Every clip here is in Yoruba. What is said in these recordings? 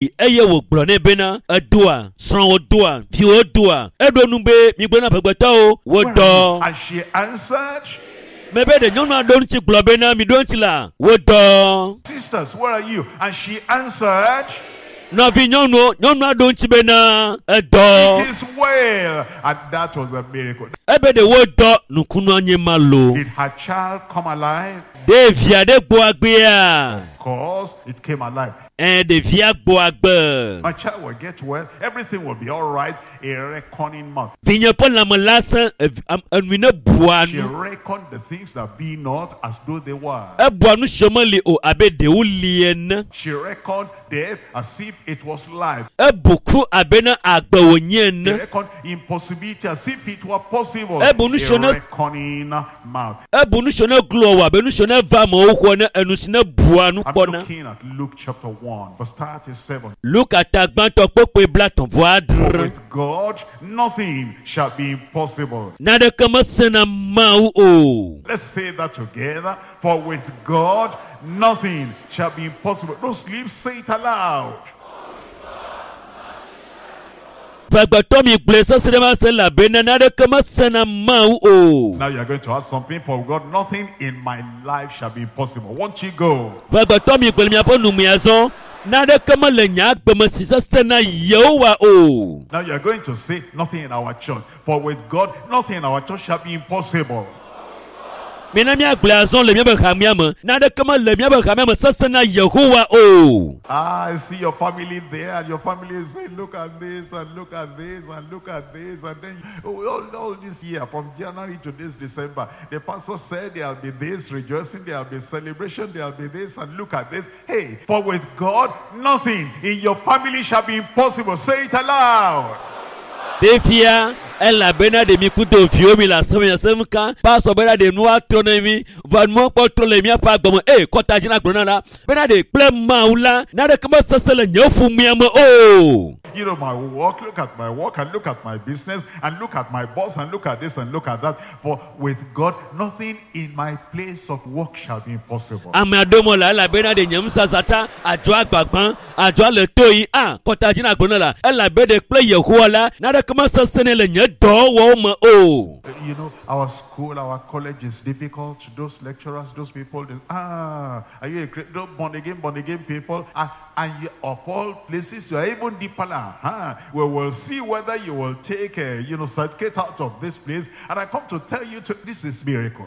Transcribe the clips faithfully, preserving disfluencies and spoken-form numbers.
eye wo gblone bena edoa sron doa fi o doa edo nu be mi gbona pegbeta o wo do. And she answered, Maybe the young man don't think globena mi don't la wo do. sisters, where are you? And she answered, No vi nyono nyono don't bena edo. it is well. And that was a miracle. Ebe de wo do nukunu anye malo. Did her child come alive? De via de gbo agbe a. Of course, it came alive. Eh de via gbo agbe. My child will get well. Everything will be all right. A reckoning month. Vinya pon la melasa anwina She buanu. reckoned the things that be not as though they were. E buanu shomali o abe de ulien. She reckoned death as if it was life. E buku abena agbe She wonyen. reckoned impossibility as if it were possible. Eh, bunu A shona- reckoning mouth. E bunu shona glow wa benu shona va ma okwo na enusina buanu I'm pona. looking at Luke chapter one, verse thirty-seven. Look at agbanto popo blaton voadr. With God, nothing shall be impossible. Nada kama sena mau o. Let's say that together. For with God, nothing shall be impossible. Don't sleep, say it aloud. Pagbato mi gblesa sema se la bena nada kama sena mau o. Now you're going to ask something. For with God, nothing in my life shall be impossible. Won't you go? Pagbato mi gbel mi apo numiazo. Nada kama le nya gbema sisa sena yewa o. Now you're going to say, nothing in our church. For with God, nothing in our church shall be impossible. Mena mi agblazon le mi be khamiam. Nada kama le mi be khamiam sasena Yehowa o. Ah, I see your family there, and your family is saying, look at this, and look at this, and look at this, and then oh, all, all this year, from January to this December, the pastor said there'll be this rejoicing, there'll be celebration, there'll be this, and look at this. Hey, for with God, nothing in your family shall be impossible. Say it aloud. Defia ela bena de mi kuto viomi la semya semka paso bena de noa tronemi van mo potro le mi apa gbomo eh kota jina gbona la bena de ple maula na de kama sasele nyofu miamo o. You know my work, look at my work, and look at my business, and look at my boss, and look at this, and look at that. For with God, nothing in my place of work shall be impossible. Amadomo la ela bena de nyamsa sata ajo agbagban ajo le toyi ah kota jina gbona la ela be de ple Yehowa la na de kama sasele le nye do wo mo o. You know, our school, our college is difficult. Those lecturers, those people, they, ah, are you a great, those born again, born again people? Ah, and you, of all places, you are even deeper now. Huh? We will see whether you will take a, you know, certificate out of this place. And I come to tell you, to, this is miracle.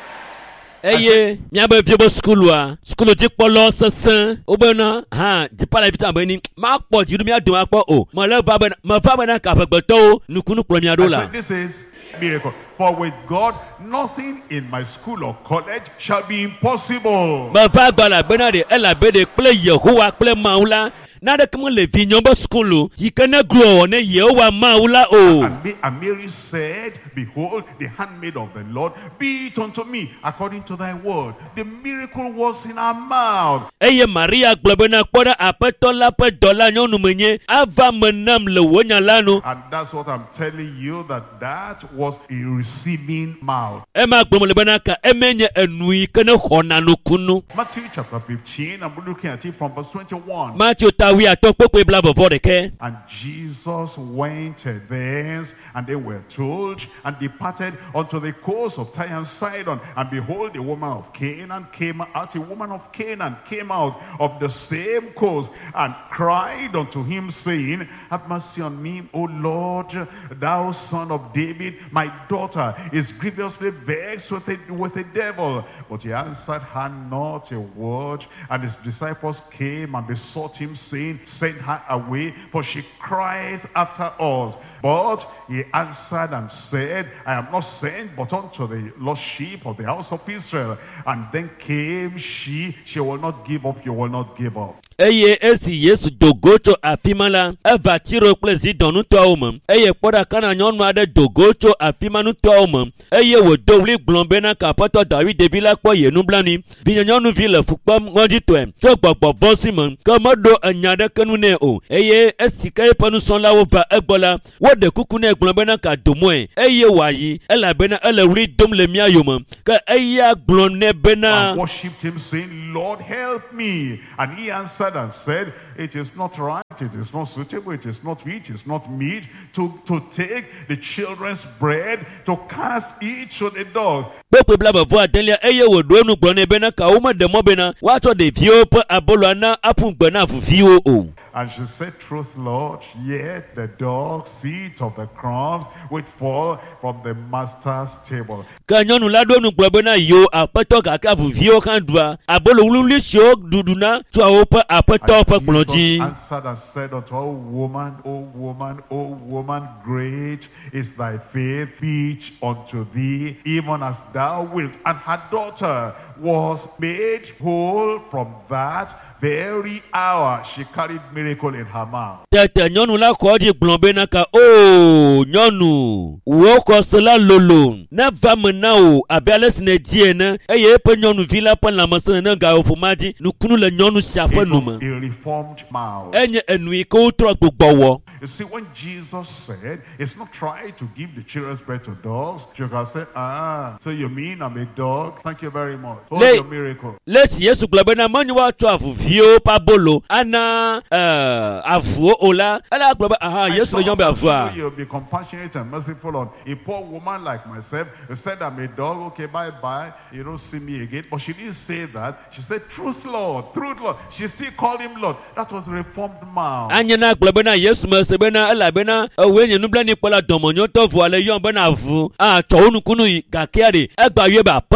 Eye miabe viebo school wa school ti polo sesan obena ha ti pala vita beni ma po jiru mi adun apo o mo le ba bena mo fa bena ka fegbeto nukunu pro mi adola. This is miracle. For with God, nothing in my school or college shall be impossible. Mo fa gbala bena de ela be de ple Yehowa ple maula na de kemo le vi nyombo school yi kana glow ne Yehowa maula o. And, Ma- and Mary said, behold, the handmaid of the Lord, be it unto me according to thy word. The miracle was in her mouth. Eye Maria globena kpoda apeto la pe dola nyonu menye ava menam le wonya lanu. And that's what I'm telling you, that that was a receiving mouth. Ema gbomo le bena ka emenye enui kana khona nukunu. Matthew chapter fifteen, I'm looking at it from verse twenty-one. Matthew tawi atokpo pe bla before the care. And Jesus went thence, and they were told, and departed unto the coast of Tyre and Sidon. And behold, a woman of Canaan came out, a woman of Canaan came out of the same coast, and cried unto him, saying, have mercy on me, O Lord, thou son of David. My daughter is grievously vexed with a, with a devil. But he answered her not a word. And his disciples came and besought him, saying, send her away, for she crieth after us. But he answered and said, I am not sent but unto the lost sheep of the house of Israel. And then came she, she will not give up, you will not give up. Eye esi Yesu dogocho afimala eva tiro plezi donu to omam eye poda kana nyonu ade dogocho afimanu to omam eye wo dowli glombe na kapato David de villa po yenu blani binya nyonu villa fukpam ngoji to em to gbogbo bosimon komodo anyade kanu ne o eye esi kai panu son lawo va egbola wo de kuku ne glombe na ka domo e eye wayi ela bena ele ri dom le mia yoma ka eye glon ne bena and worshipped him, saying, Lord, help me. And he answered answered and said, it is not right, it is not suitable, it is not fit, it is not meet to, to take the children's bread to cast it to the dog. Bokwe blaba vo adelia eye wo do nu gbon ebe na ka wo ma de mo be na wa to de vio pe abolo na apun gbe na fufio o. And she said, truth, Lord, yet the dogs eat of the crumbs which fall from the master's table. Ka nyonu la do nu gbo be na yo apeto ka ka fufio kan dua abolo wululi sho duduna to a ope apeto pe gbonji. Answered and said unto her, woman, O woman, O woman, great is thy faith, be it unto thee, even as thou wilt. And her daughter was made whole from that very hour. She carried miracle in her mouth. Tete nyonu la ko di glombe na ka o nyonu wo ko sala lolo na va mena o abiale sine die na eye pe nyonu vila pa la masana na ga ofumadi nu kunu le nyonu shafa nu ma. A reformed mouth. Enye enui ko tro gbogbo. You see, when Jesus said, it's not try to give the children's bread to dogs, you can say, ah, so you mean I'm a dog? Thank you very much. Hold Le, your miracle. Let's yesu globe na manyu wa to afufio pa bolo ana uh, afu ola ala globe aha yesu le yombe afu. You'll be compassionate and merciful on a poor woman like myself who said, I'm a dog, okay, bye-bye, you don't see me again. But she didn't say that. She said, truth, Lord, truth, Lord. She still called him Lord. That was reformed mouth. Anya na globe na yesu me bena ala bena wenye nubla ni pola domonyo to vo ale yon bena avu ah chowunu kunu gakiade egba ye ba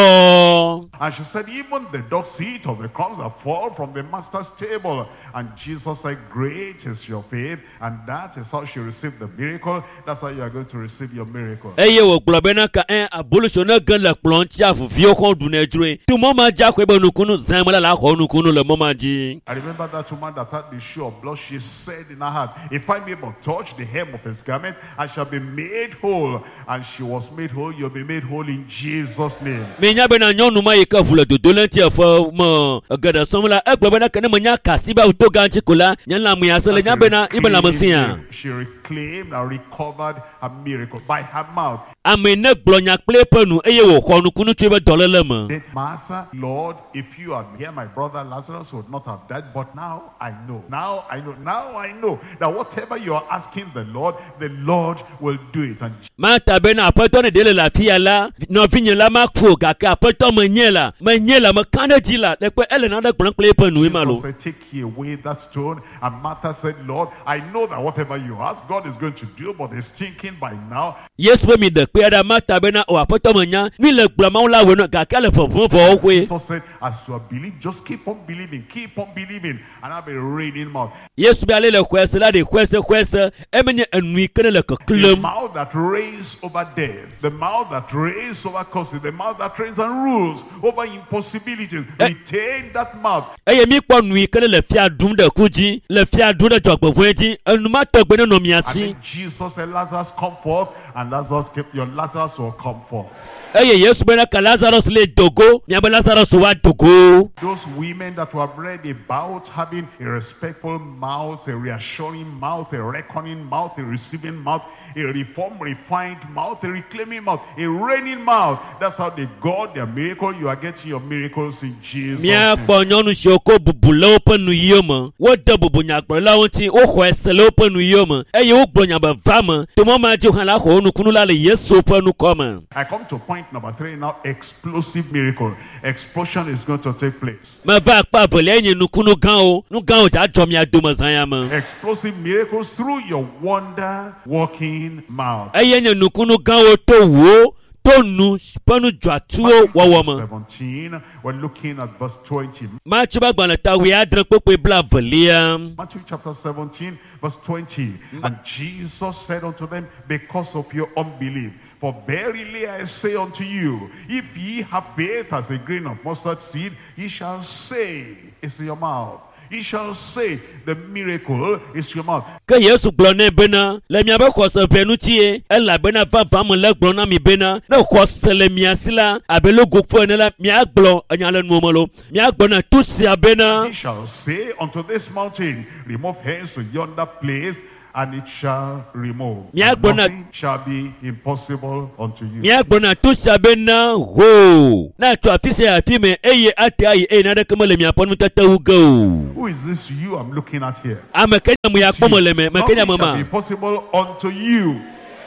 peto. And she said, even the dogs eat of the crumbs that fall from the master's table. And Jesus said, great is your faith, and that is how she received the miracle. That's how you are going to receive your miracle. Eye wo globena ka en abolutiona gan le plonti afu fio kon dune jure tu mama ja ko ebe nukunu zanmala la ko nukunu le mama ji. I remember that woman that had the issue of blood. She said in her heart, if I may but touch the hem of his garment, I shall be made whole. And she was made whole. You'll be made whole in Jesus' name. Me nya be na nyonu ma yeka fula do dolenti afo mo gada somla e globena ka ne manya kasiba uto ganchi kula nya la mu ya sele nya be na ibe la masia. She reclaimed and recovered her miracle by her mouth. Amene glonya plepenu eye wo kwonu kunu twebe dolelema. Then, Master, Lord, if you are here, my brother Lazarus would not have died. But now I know. Now I know. Now I know that whatever you are asking the Lord, the Lord will do it. And Mata bena apeto ne dele la fia la no vinye la makfo gaka apeto menyela menyela makanda dila le pe ele na da gbon plepenu imalo. Jesus said, take away that stone. And Martha said, Lord, I know that whatever you ask, God is going to do, but it's thinking by now. Yes, we me the Ada mata bena o apoto manya ni le gbama la we no ga ka le fofun fo okwe. Jesus said, as you are believing, just keep on believing, keep on believing, and I'll be raining mouth. Yes, be ale le kwese la de kwese kwese emenye enui kene le The koklem. mouth that reigns over death, the mouth that reigns over curses, the mouth that reigns and rules over impossibilities. Retain that mouth. Eye mi po nui kene le fia dum de kuji le fia dum de jogbo fueti enuma togbe no And miasi. then Jesus said, Lazarus, come forth, and Lazarus kept your Lazarus will come forth. Eye Yesu bena ka Lazarus le dogo mi abe Lazarus wa dogo. Those women that were read about having a respectful mouth, a reassuring mouth, a reckoning mouth, a receiving mouth, a reformed, refined mouth, a reclaiming mouth, a reigning mouth. That's how they got their miracle. You are getting your miracles in Jesus' Mi a name. po nyonu shoko bubu le open nu yoma. Wo de bubu nya gbo la wonti o ho ese le open nu yoma. Eye wo gbo nya ba vama. To mo ma ji han la ho nu kunu la le Yesu open nu come. I come to point number three now. Explosive miracle. Explosion is going to take place. Ma ba pa vole enye nu kunu gan o. Nu gan o ja jo mi adoma zanya ma. Explosive miracles through your wonder working mouth. Eye nye nu kunu gan o to wo. To nu panu jwa tuo wo ma. seventeen, we're looking at verse twenty. Ma chi ba gba na ta we adre popo bla volia. Matthew chapter seventeen, verse twenty. And Jesus said unto them, because of your unbelief, for verily I say unto you, if ye have faith as a grain of mustard seed, ye shall say, it's your mouth. Ye shall say, the miracle is your mouth. Ke Yesu gblɔ ne bena le miabe xɔse ʋe nutie elabena vava me le gblɔ na mi bena ne xɔse le mia si la abe logo ƒe ene la miagblɔ enya le nuwo me lo miagblɔ na tu sia bena Ye shall say unto this mountain, remove hence to yonder place, and it shall remove. Mia And gbona- nothing shall be impossible unto you. miagbona to sabena ho na to afise afime eye ate aye e na de kemole miaponu tatawu go Who is this you I'm looking at here? amekenya mu yakpomole me mekenya Nothing shall be mama possible unto you.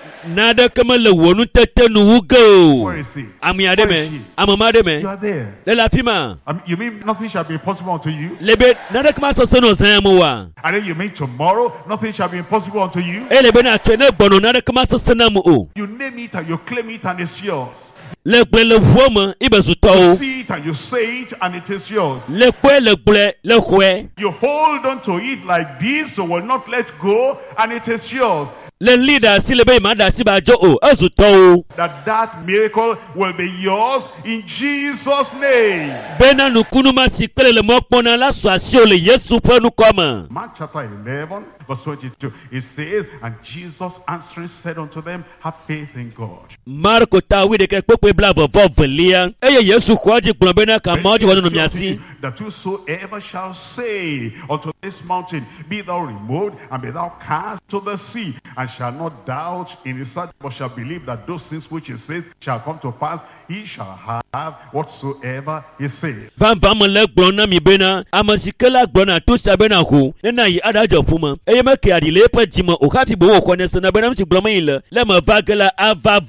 na de kemole wonu tatanu wugo Where is he? amiade Where is me he? amama de You me are there. le la fima I mean, you mean nothing shall be impossible unto you? lebe na de kema sosono zamu wa And then you mean tomorrow nothing shall be impossible unto you? e lebe na twene bono na de kema sosona mu o You name it and you claim it and it's yours. le gbe le vuoma ibezuto You o see it and you say it and it is yours. le kwe le gble le hwe You hold on to it like this, so will not let go, and it is yours. le leader si lebe ma da si ba jo o azuto o That that miracle will be yours in Jesus' name. bena nukunu ma si kele le mokpona la so asio le Yesu ponu koma Mark chapter eleven, verse twenty-two. It says, and Jesus answering said unto them, have faith in God. Marko ta wi de ke pope bla vo velia eye Yesu khoji gbon bena ka moji wono no miasi That whosoever shall say unto this mountain, be thou removed and be thou cast to the sea, and shall not doubt in his heart, but shall believe that those things which he says shall come to pass, he shall have whatsoever he says. van van le gbon na mi bena amasikela gbon na to sabena ho na yi adajo fuma eye me ke adile pe jimo o ka fi bo wo kone se na bena mi gbon mi le le ma vagela ava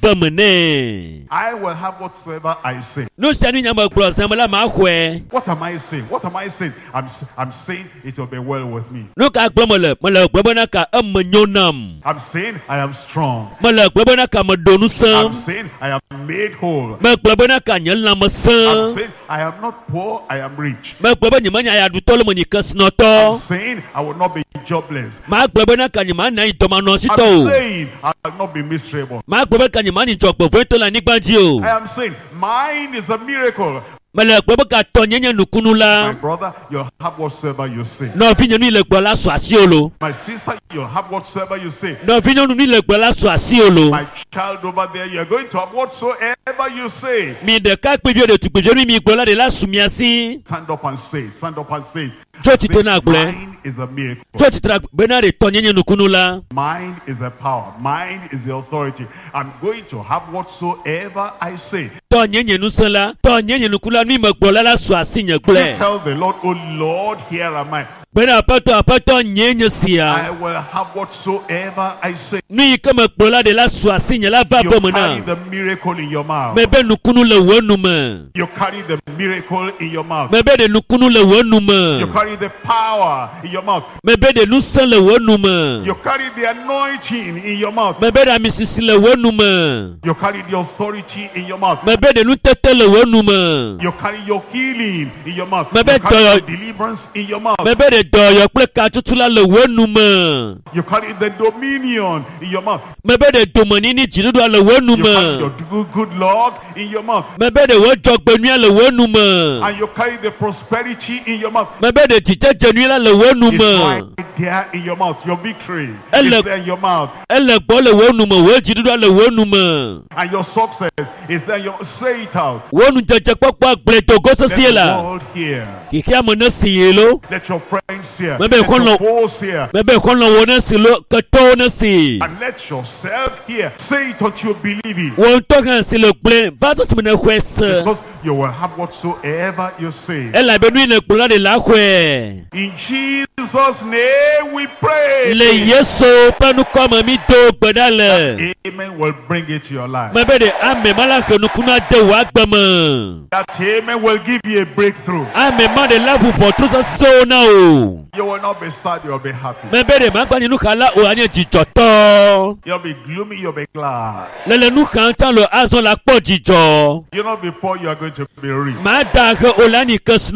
vamne I will have whatsoever I say. no sanu nyama gbon se la ma hwe What am I saying? What am I saying? I'm, s- I'm saying it will be well with me. no ka gbon mo le mo le gbon bena ka amnyonam I'm saying I am strong. mo le gbon bena ka mo donu I'm sam saying I am made whole. me gbon bena ka nyel na mo I'm sam saying I am not poor, I am rich. me gbon bena nyama ya du tolo mo ni kan snoto I'm saying I will not be jobless. ma gbon bena ka nyama na idoma no I'm sito saying I will not be miserable. ma gbon bena ka nyama ni jogbo veto la nigbaji o I am saying mine is a miracle. mele gbon ka to nyenye nukunu My la brother, you'll have whatsoever you say. no fi nyenu ile gbon la so asiolo My sister, you'll have whatsoever you say. no fi nyenu ile gbon la so asiolo My child over there, you're going to have whatsoever you say. mi de ka pe bi o de tu pe je mi gbon la de la sumiasi Stand up and say it. Stand up and say it. jo ti to na gble Mine is a miracle. jo ti tra bena de to nyenye nukunu la Mine is the power. Mine is the authority. I'm going to have whatsoever I say. to nyenye nusela to nyenye nukula mi me gbon la la so asinye You gble tell the Lord, oh Lord, here am I. bena apato apato nyenye I sia will have whatsoever I say. ni kama gbon la de la so asinye la va You bo carry na the miracle in your mouth. me be nukunu le wonu me You carry the miracle in your mouth. me be de nukunu le wonu You me carry the power in your mouth. me be de nusan le wonu me You carry the anointing in your mouth. me be de amisisi le wonu me You carry the authority in your mouth. me be de nutete le wonu me You carry your healing in your mouth. Me You be carry do- your deliverance in your mouth. me be de doyo kple katutula le wonu me You carry the dominion in your mouth. me be de domani ni jinudu le wonu You carry your me good, good luck in your mouth. me be de wojogbenua le wonu me And you carry the prosperity in your mouth. me be de jijejenua le wonu It's me right there in your mouth. Your victory Elle- is there in your mouth. ele gbo le wonu me wo jinudu le wonu me And your success is there. You say it out. wonu jeje kpokpo agble togo Let sosie the la world hear. kiki amone siyelo Let your friends hear. Me be Let kon your lo- foes hear. me be kon lo wona silo kato na si And let yourself hear. Say it until you believe it. won to kan silo gble vaso simene kwese Because you will have whatsoever you say. ela be nu ile gbola de la kwe In Jesus' name we pray. le yeso panu koma mi do gbedale Amen will bring it to your life. me be de ame mala kenu kuna de wa gbama That amen will give you a breakthrough. ame ma de la bu for trusa so na o You will not be sad, you will be happy. me be de ma gba ninu kala o anye jijoto You'll be gloomy, you'll be glad. lele nu kan tan lo azon la po jijo You'll not be poor, you are going to be rich. ma da ke o la ni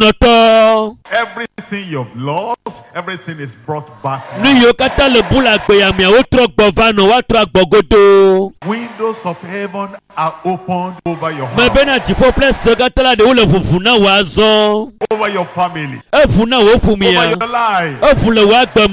kesnoto Everything you've lost, everything is brought back. nu yo kata le bula gbe ya mi o tro gbo vano wa tro gbogodo Windows of heaven are opened over your me be house, na jipo place ga tala de o le fufu na wa zon over your family, e fu na wo fu mi over ya your life. e fu le wa gbama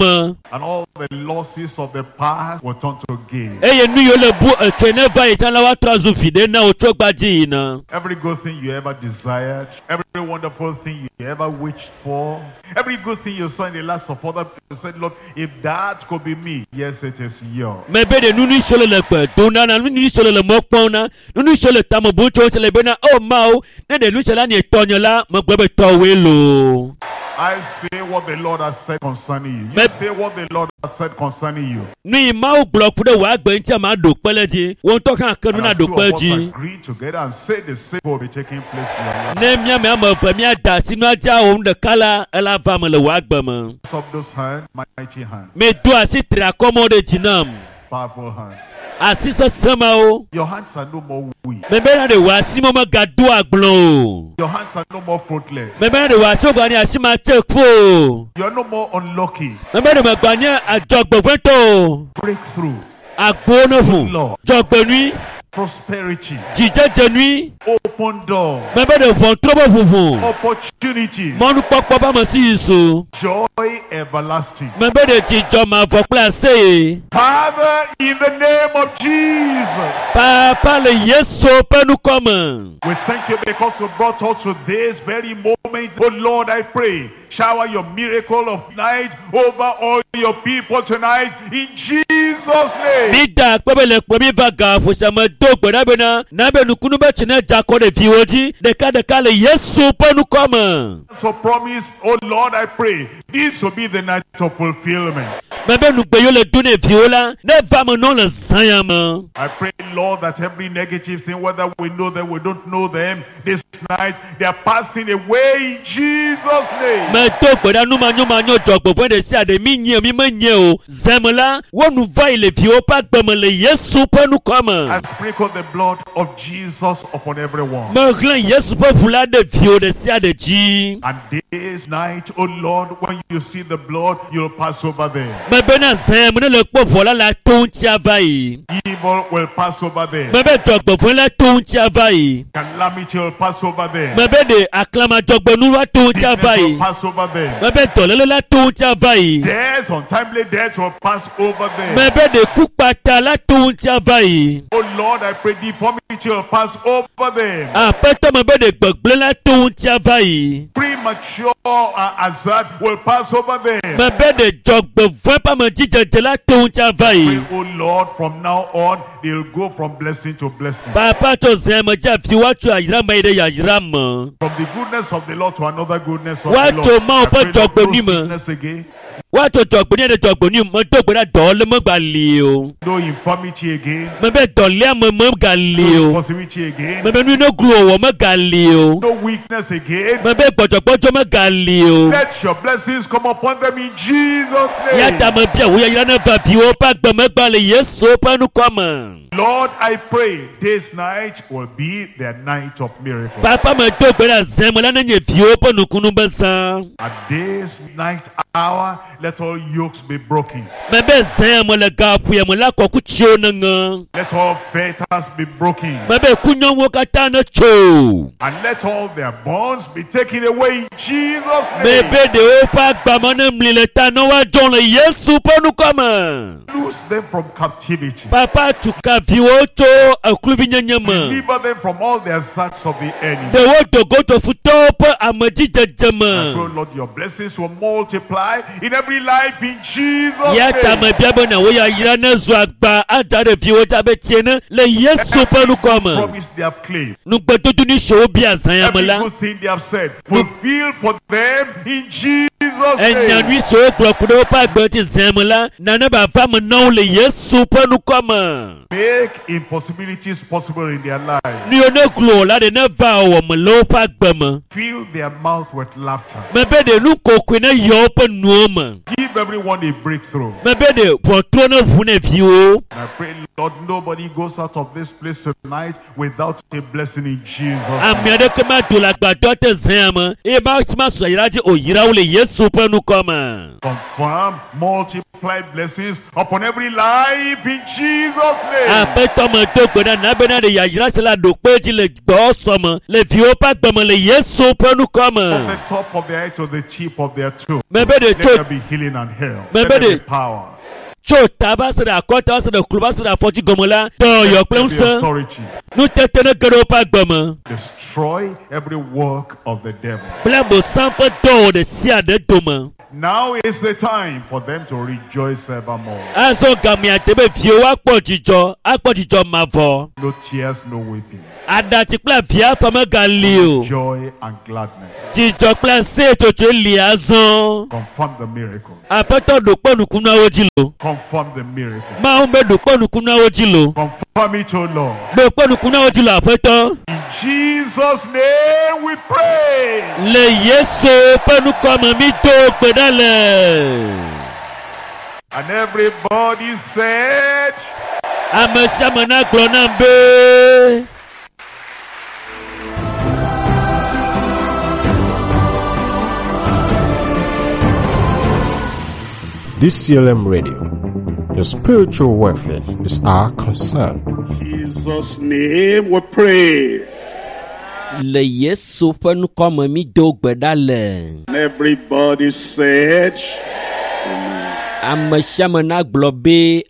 And all the losses of the past will turn to gain. eye nu yo le bu etwe ne va itan la wa trazu fide na o tso gbaji na. Every good thing you ever desired, every wonderful thing you ever wished for, every good thing you saw in the lives of other people, you said, Lord, if that could be me, yes, it is yours. Me be de nu ni sole le pe do na na nu ni sole le mo pon na nu ni sole ta mo bu tso le be na o ma o ne de nu sele ni etonyo la mo gbe be to we lo. I say what the Lord has said concerning you. You say what the Lord has said concerning you. Ni ma o block fu de wa gbe nti ma do pele ji won to kan kan na do pe ji. Agree together and say the same will be taking place in your life. Ne mia me ma pa mia da sinu aja o de kala ela va me le wa gbe mo. Of those hands, mighty hands. Me do asi tra commode jinam. Powerful hands. Asisa sama o. Your hands are no more weak. Me be na de wa si mo ma ga do agbon. Your hands are no more fruitless. Me be na de wa so gba ni asima check fo. You are no more unlucky. Me be de ma gba ni ajogbo fun to. Breakthrough. Agbo no fun. Jogbo ni. Prosperity. Jíjẹ́jẹ́ ní. Open door. Bẹ́ẹ̀ de fọ́n tọ́bọ̀ funfun. Opportunity. Mọ́nú pọ́pọ́ bá mọ̀ sí ìṣó. Joy everlasting. Bẹ́ẹ̀ de jíjọ máa fọ́ pílàsì. Father, in the name of Jesus. Papa le Yesu pẹ́nu kọ́mọ̀. We thank you because you brought us to this very moment. Oh Lord, I pray. Shower your miracle of night over all your people tonight in Jesus' name. Nígbà pẹ́bẹ́lẹ̀ pẹ́ mi bá ga fòsàmọ́ dógbò nábẹ́ náà nábẹ́ nukunu bẹ́ẹ̀ tí náà jakọ́ de fi wọ́jí dẹ̀kadẹ̀ka le Yesu pẹ́nu kọ́mọ̀. So promise, oh Lord, I pray, this will be the night of fulfillment. Mẹ́bẹ́ nùgbẹ́ yóò lè dún ní ìfìwọ́ la ne va mọ̀ náà lè zanya mọ́. I pray, Lord, that every negative thing, whether we know them, we don't know them, this night, they are passing away in Jesus' name. Mẹ dógbò dá númọ̀ nyọ́mọ̀ nyọ́ jọ̀gbọ̀ fún ẹ̀dẹ̀ sí àdé mi nyẹ́ mi mẹ́ nyẹ́ o zẹ́mọ̀lá wọ́n nu va ilé fi ó pa gbẹ̀mọ̀ le Yesu pẹ́nu kọ́mọ̀. I sprinkle the blood of Jesus upon everyone. Mẹ glen Yesu pẹ́ fúlá dé fi ó dé sí àdé jí. And this night, oh Lord, when you see the blood, you'll pass over them. Mẹ bẹ́ẹ̀ náà zẹ́mu ní lè pọ̀ fọ́lá la tó ń tí a va yìí. Evil will pass over them. Mẹ bẹ́ẹ̀ jọ̀gbọ̀ fún la tó ń tí a va yìí. Calamity will pass over them. Mẹ bẹ́ẹ̀ de àkàlàmàjọ̀gbọ̀ nu wa tó ń tí a va Sickness will yìí. pass over them. Mẹ bẹ́ẹ̀ dọ̀lẹ́lẹ́ la tó ń tí a va yìí. Death, untimely death will pass over them. Mẹ bẹ́ẹ̀ de kú pata la tó ń tí a va yìí. Oh Lord, I pray deformity will pass over them. Àpẹtọ́ mẹ bẹ́ẹ̀ de gbọ̀gbẹ́ la tó ń tí a va yìí. Premature uh, hazard will pass over them. Mẹ bẹ́ẹ̀ de jọ̀gbọ̀ fún pàmò jíjẹjẹ la tó ń tí a va yìí. Pray, oh Lord, from now on, they'll go from blessing to blessing. Papa tó zẹ́mu jẹ́ fi wá tó àyíra mọ́ ẹ̀dẹ̀ yàyíra mọ́. From the goodness of the Lord to another goodness of Wá the Lord. tó máa I bọ́ pray jọ̀gbọ̀ no ní mọ́. sickness again, Wá tó jọ̀gbọ̀ ní ẹ̀dẹ̀ jọ̀gbọ̀ ní mọ́ dógbò náà dọ̀ọ́lẹ́ mọ́ gbà lé o. no infirmity again, Mẹ bẹ́ẹ̀ dọ̀lẹ́ àmọ́ mọ́ gbà lé no o. impossibility again, Mẹ bẹ́ẹ̀ nínú glu ọ̀wọ́ mọ́ gbà lé o. no weakness again. Mẹ bẹ́ẹ̀ gbọ̀jọ̀gbọ́jọ́ mọ́ gbà lé o. Let your blessings come upon them in Jesus' Yá name. dàmọ́ bí àwọn yàrá náà bá fi wọ́n bá gbọ̀mọ́ gbà lé Yesu pẹ́nu kọ́mọ̀. Lord, I pray this night will be their night of miracles. Papa mẹ dógbò náà zẹ́mu lánàá yẹ fi wọ́n pẹ́nu kunu bẹ́ sàn. At this night hour, let all yokes be broken. Mẹ bẹ́ẹ̀ zẹ́mu lẹ ga fúyẹ̀ mọ́ lákọ̀ọ́kú tí ó nà. Let all fetters be broken. Mẹ bẹ́ẹ̀ kúnyọ́ wọn ká tá náà tso. And let all their bonds be taken away in Jesus' Mẹ name. bẹ́ẹ̀ de ó pa gbàmọ́ náà mìlẹ̀ tá náà wá jọ̀ lẹ Yesu pẹ́nu kọ́mọ̀. Loose them from captivity. Papa tuka viwo to akulubi nyanyama. Deliver them from all the attacks of the enemy. The word to go to futopo amaji I pray, jajama. Lord, your blessings will multiply in every life in Jesus' Ya name. tama biabo na woya yirana zwagba adare viwo jabe tiene le Yesu panu koma. Promise they have claimed. Nugba tutu ni show bi Every azanyamala. good thing they have said, fulfill for them in Jesus' Enya name. nwi so klokudo pa gboti zamala nana ba fama na le Yesu panu koma. Make impossibilities possible in their lives. Ni one glo la de na va wo mlo pa gbama. Fill their mouth with laughter. Mebe de nu kokwe na yo pa nuoma. Give everyone a breakthrough. Mebe de potro na vune viwo. And I pray, Lord, nobody goes out of this place tonight without a blessing in Jesus' name. Amiade kama dula gbadọ te zama. E ba ti ma so yiraji o yirawo le Yesu panu koma. Confirm, multiply, multiplied blessings upon every life in Jesus' name. Àpẹtọ́ mọ̀ tó gbẹ̀dá nábẹ́nà lè yàyíra sí la dò pé ti lè gbọ́ sọmọ lè fi ó bá gbọmọ lè Yéṣu pẹ́nu kọ́ mọ̀. From the top of their head to the tip of their toe. Mẹ́bẹ́ de Let tó there be healing and health. Mais Let there ben be power. tso taba sera akɔta sera kuruba sera afɔti gɔmɔla tɔyɔ kple Let there be ŋusẽ authority. nu tete ne geɖewo ƒe agbeme Destroy every work of the devil. kple bosan ƒe dɔwɔ ɖe sia ɖe dome. Now is the time for them to rejoice evermore. Azɔ gamea te be viwo akpɔ dzidzɔ akpɔ dzidzɔ mavɔ No tears, no weeping. aɖatsi kple avia fame gali o Joy and gladness. dzidzɔ kple aseyetsotso li azɔ Confirm the miracle. aƒetɔ ɖo kpe nukunuawo dzi lo Confirm the miracle. mawu be ɖo kpe nukunuawo dzi lo Confirm it, O Lord. ɖo kpe nukunuawo dzi lo aƒetɔ In Jesus' name we pray. le Yesu ƒe nukɔme mi do gbe ɖa le. And everybody said, Ame sia ame na gblɔ nam be D C L M Radio, your spiritual welfare is our concern. In Jesus' name we pray. le Yesu ƒe nukɔme mi do gbe ɖa le. And everybody said, Ame sia ame na gblɔ be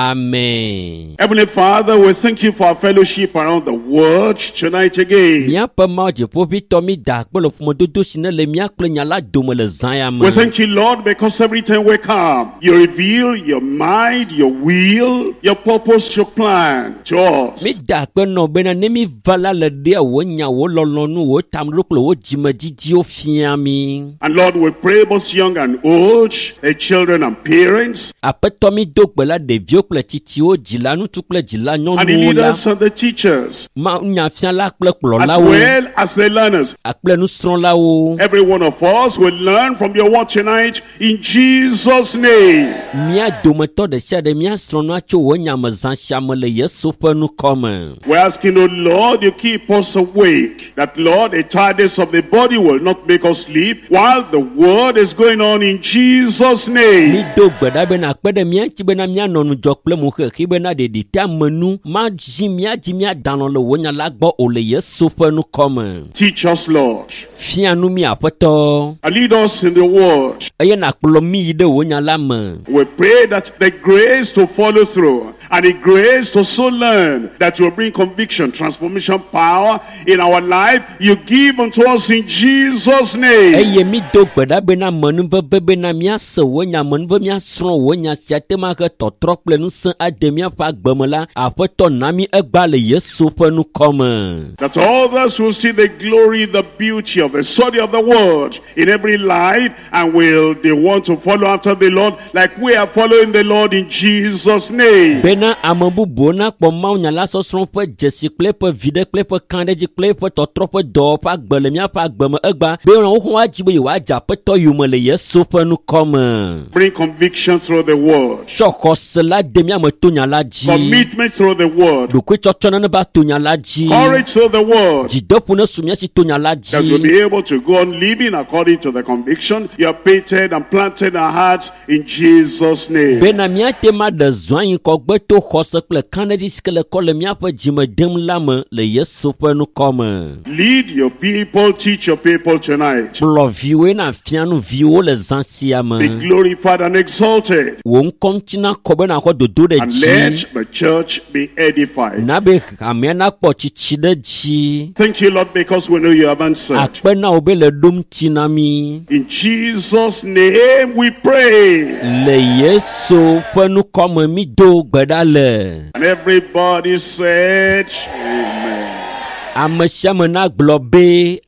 amen. Heavenly Father, we thank you for our fellowship around the world tonight again. Míaƒe Mawu Dziƒoʋĩtɔ mi da akpe le ƒomedodo si ne le mía kple nya la dome le zã ya me. We thank you, Lord, because every time we come, you reveal your mind, your will, your purpose, your plan to us. Mi da akpe nɔ bena ne mi va la le ɖea wo nya wo lɔlɔnu wo tameɖo kple wo dzimedzidziwo fia mi. And Lord, we pray both young and old, the children and parents, Aƒetɔ mi do gbe la ɖeviwo kple tsitsiwo dzila ŋutsu kple dzila and the nyɔnuwo la. leaders and the teachers, Ma nyafiala kple as kplɔlawo well as the learners. akple nusrɔ̃lawo. Every one of us will learn from your word tonight in Jesus' name. Mía dometɔ ɖe sia ɖe mía srɔ̃nua tso wo nyamezã sia me le Yesu ƒe nukɔme. We're asking, oh Lord, you keep us awake. That, Lord, the tiredness of the body will not make us sleep while the word is going on in Jesus' Mi name. do gbe ɖa bena kpe ɖe mía ŋuti bena míanɔ nudzɔ kple moxexi bena ɖeɖi te amenu madzi míadzi míadanɔ le wo nya la gbɔ o le Yesu ƒe nukɔme. Teach us, Lord, Fia nu mi aƒetɔ and lead us in the word. eye nàkplɔ mi yi ɖe wo nya la me. We pray that the grace to follow through and the grace to so learn that will bring conviction, transformation, power in our life, you give unto us in Jesus' name. Eye mi do gbe ɖa bena menuveve bena míase wo nya menuve míasrɔ̃ wo nya sia te ma he tɔtrɔ kple ŋusẽ ade míaƒe agbeme la aƒetɔ na mi egba le Yesu ƒe nukɔme. That others will see the glory, the beauty of the study of the word in every life, and will they want to follow after the Lord like we are following the Lord in Jesus' name. Bena ame bubuwo nakpɔ Mawu nya la sɔsrɔ̃ ƒe dzesi kple eƒe viɖe kple eƒe kaɖedzi kple eƒe tɔtrɔ ƒe dɔwɔƒe agbe le míaƒe agbeme egba be wohã woadzi be yewoadze aƒetɔ yome le Yesu ƒe nukɔme. Bring conviction through the word, Tsɔ xɔse la de míame to nya la dzi. commitment through the word, Ɖokuitsɔtsɔ ne va to nya la dzi. courage through the word, Dzideƒo ne su míasi to nya la that we'll dzi. be able to go on living according to the conviction you have painted and planted in our hearts in Jesus' name. Bena míate ma ɖe zɔa yi kɔgbe to xɔse kple kaɖedzi si ke le kɔ le míaƒe dzime dem la me le Yesu ƒe nukɔme. Lead your people, teach your people tonight. Kplɔ viwoe na fianu viwo le zã sia Be me. glorified and exalted, Wo ŋkɔ ŋuti nakɔ be nakɔ dodo ɖe and dzi. let the church be edified. Na be hamea nakpɔ tsitsi ɖe dzi. Thank you, Lord, because we know you have answered. Akpe na wo be le ɖom ŋuti na mi. In Jesus' name we pray. Le Yesu ƒe nukɔme mi do gbe ɖa le. And everybody said, Amen. Ame sia ame na gblɔ be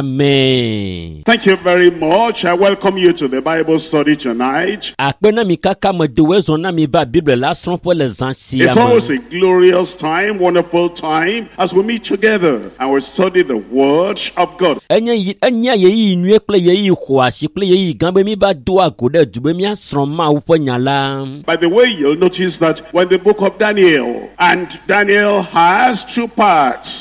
amen. Thank you very much. I welcome you to the Bible study tonight. Akpe na mi kaka me do wezɔ na mi va Bible la srɔ̃ƒe le zã sia It's me. always a glorious time, wonderful time as we meet together and we study the Word of God. Enye yi enya yeyi nyuie kple yeyi xɔasi kple yeyi gã be mi va do ago ɖe du be míasrɔ̃ Mawu ƒe nya la. By the way, you'll notice that when the book of Daniel, and Daniel has two parts, Mio- it has a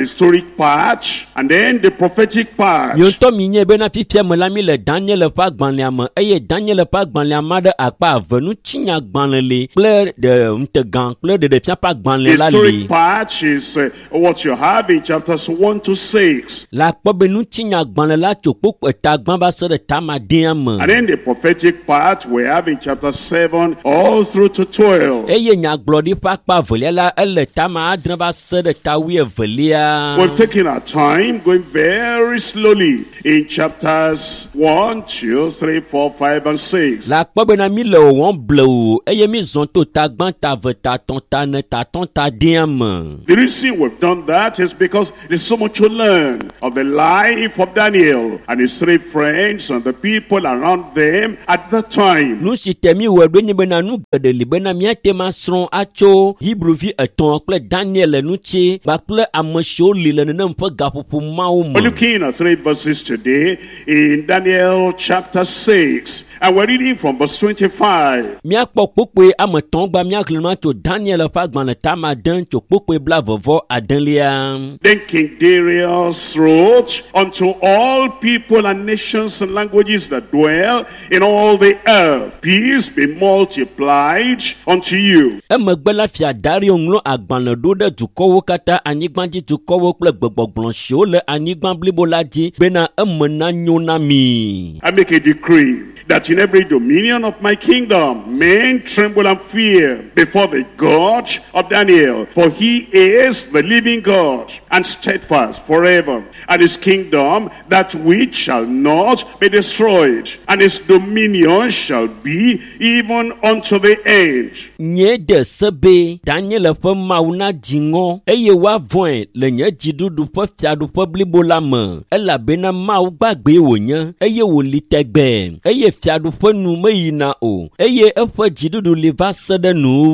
historic part and then the prophetic part. Mionto minye bena fifia melami le Daniel pa gbanliam eye Daniel pa gbanliam de akpa avenu chinya gbanlele ple de untegan ple de defia pa gbanle la The li. historic part is uh, what you have in chapters one to six. La kpo benu chinya gbanle la chokpo eta gban ba se de tamadiam. And then the prophetic part we have in chapter seven all through to twelve. Eye nya glodi pa pa velia la ele tama adren ba se de tawi velia. We've taken our time going very slowly in chapters one, two, three, four, five, and six. La kpo bena mi le won bleu eye mi zon to ta gban ta ve ta ton ta ne ta ton ta diam. The reason we've done that is because there's so much to learn of the life of Daniel and his three friends and the people around them at that time. Nu si temi we do bena nu gede li bena mi atema sron acho Hebrew vi eton ple Daniel nu chi ba ple amsho li le ne mpa gapopo mawo. We're looking at three verses today in Daniel chapter six, and we're reading from verse twenty-five. Mi akpo pope ameton gba mi aklema to Daniel pa gban le tama den cho pope bla vovo adenlia. Then King Darius wrote unto all people and nations and languages that dwell in all the earth, peace be multiplied unto you. Emegbe la fia Dario nglo agban le do de dukowo kata anigban di dukowo ple gbogbogbon sho le anigban blibo la di bena emena nyona mi. I make a decree that in every dominion of my kingdom men tremble and fear before the God of Daniel, for he is the living God and steadfast forever, and his kingdom that which shall not be destroyed, and his dominion shall be even unto the end. Nye de sebe Daniel fe mauna jingo eye wa voin le nye jidudu fe fiadu fe blibo la me ela bena mau gbagbe wonya eye wo litegbe eye fiadu fe nu me yina o eye efe jidudu li va sede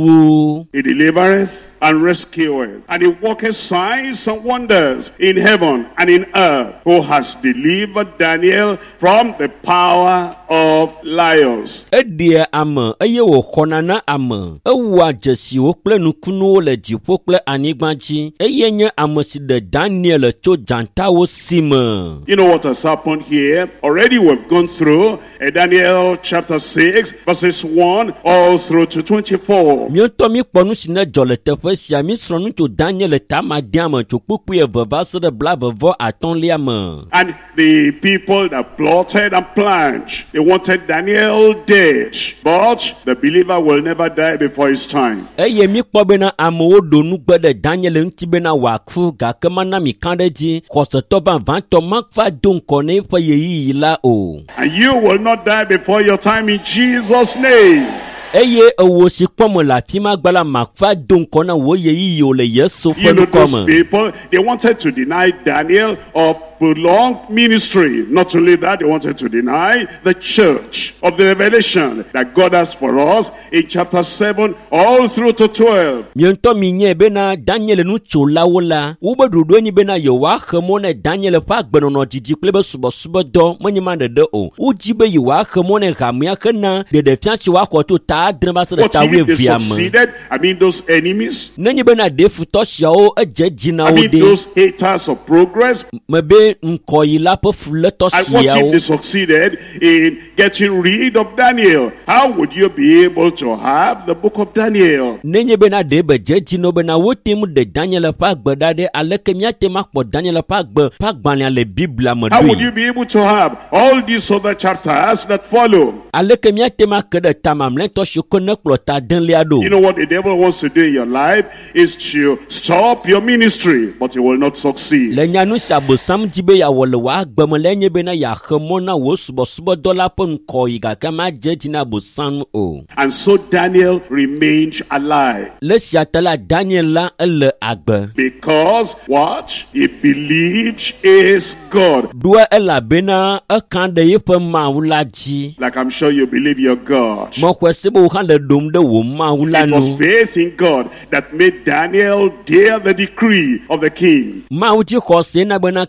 nu. He delivereth and rescueth, and he worketh signs and wonders in heaven and in earth, who has delivered Daniel from the power of lions. Edie ame eye wo khonana ame ewa jesi wo kple nukunu le jipo kple anigba ji eye nye ame si de Daniel cho janta wo sime. You know what has happened here? Already we've gone through uh, Daniel chapter six verses one all through to twenty-four. Mi to mi ponu sine jole tefe sia mi sronu cho Daniel tama diam cho pupu e veva se de bla vevo aton liam. And the people that plotted and planned, they wanted Daniel dead, but the believer will never die before his time. Eye mi kpo bena ame wo do nu gbe de Daniel nti bena waku ga kema na mi kande ji koseto ban vanto makfa don kone fa yeyi la o. And you will not die before your time in Jesus' name. Eye ewo si kpomo la tima gbala makfa don kona wo yeyi yo le yeso You know, felu those koma. people, they wanted to deny Daniel of prolonged ministry. Not only that, they wanted to deny the church of the revelation that God has for us in chapter seven all through to twelve. Miento minye bena Daniel nu chola wola ube dudu ni bena yewa khemone Daniel fa gbenono jiji klebe subo subo do mwenye mande de o ujibe yewa khemone gamia khena de de fianchi wa kwato ta adreba se de But ta we if they viam. succeeded, I mean those enemies, Nenye bena de futo shao eje jina I mean ode those haters of progress, mebe nkoyi la po fuleto and what if siao. they succeeded in getting rid of Daniel? How would you be able to have the book of Daniel? Nenye bena de beje jino bena wotimu de Daniel pa gbedade aleke miate makpo Daniel pa gbe pa gbanya le Biblia How would modui. you be able to have all these other chapters that follow? Aleke miate makede tamam lento shukone klota den liado. You know what the devil wants to do in your life is to stop your ministry, but he will not succeed. Le nyanu sabo sam jibe ya wole wa gbeme le nye bena ya khemona wo subo subo dola po nko yiga kama jeji na bo sam o. And so Daniel remained alive. Le siatala Daniel la ele agbe. Because what? He believed is God. Dua ela bena akande yepe maula ji. Like I'm sure you believe you're God. Mo kwesebo hande dom de wo maula It was no. faith in God that made Daniel dare the decree of the king. Ma uti khose na bena ka Daniel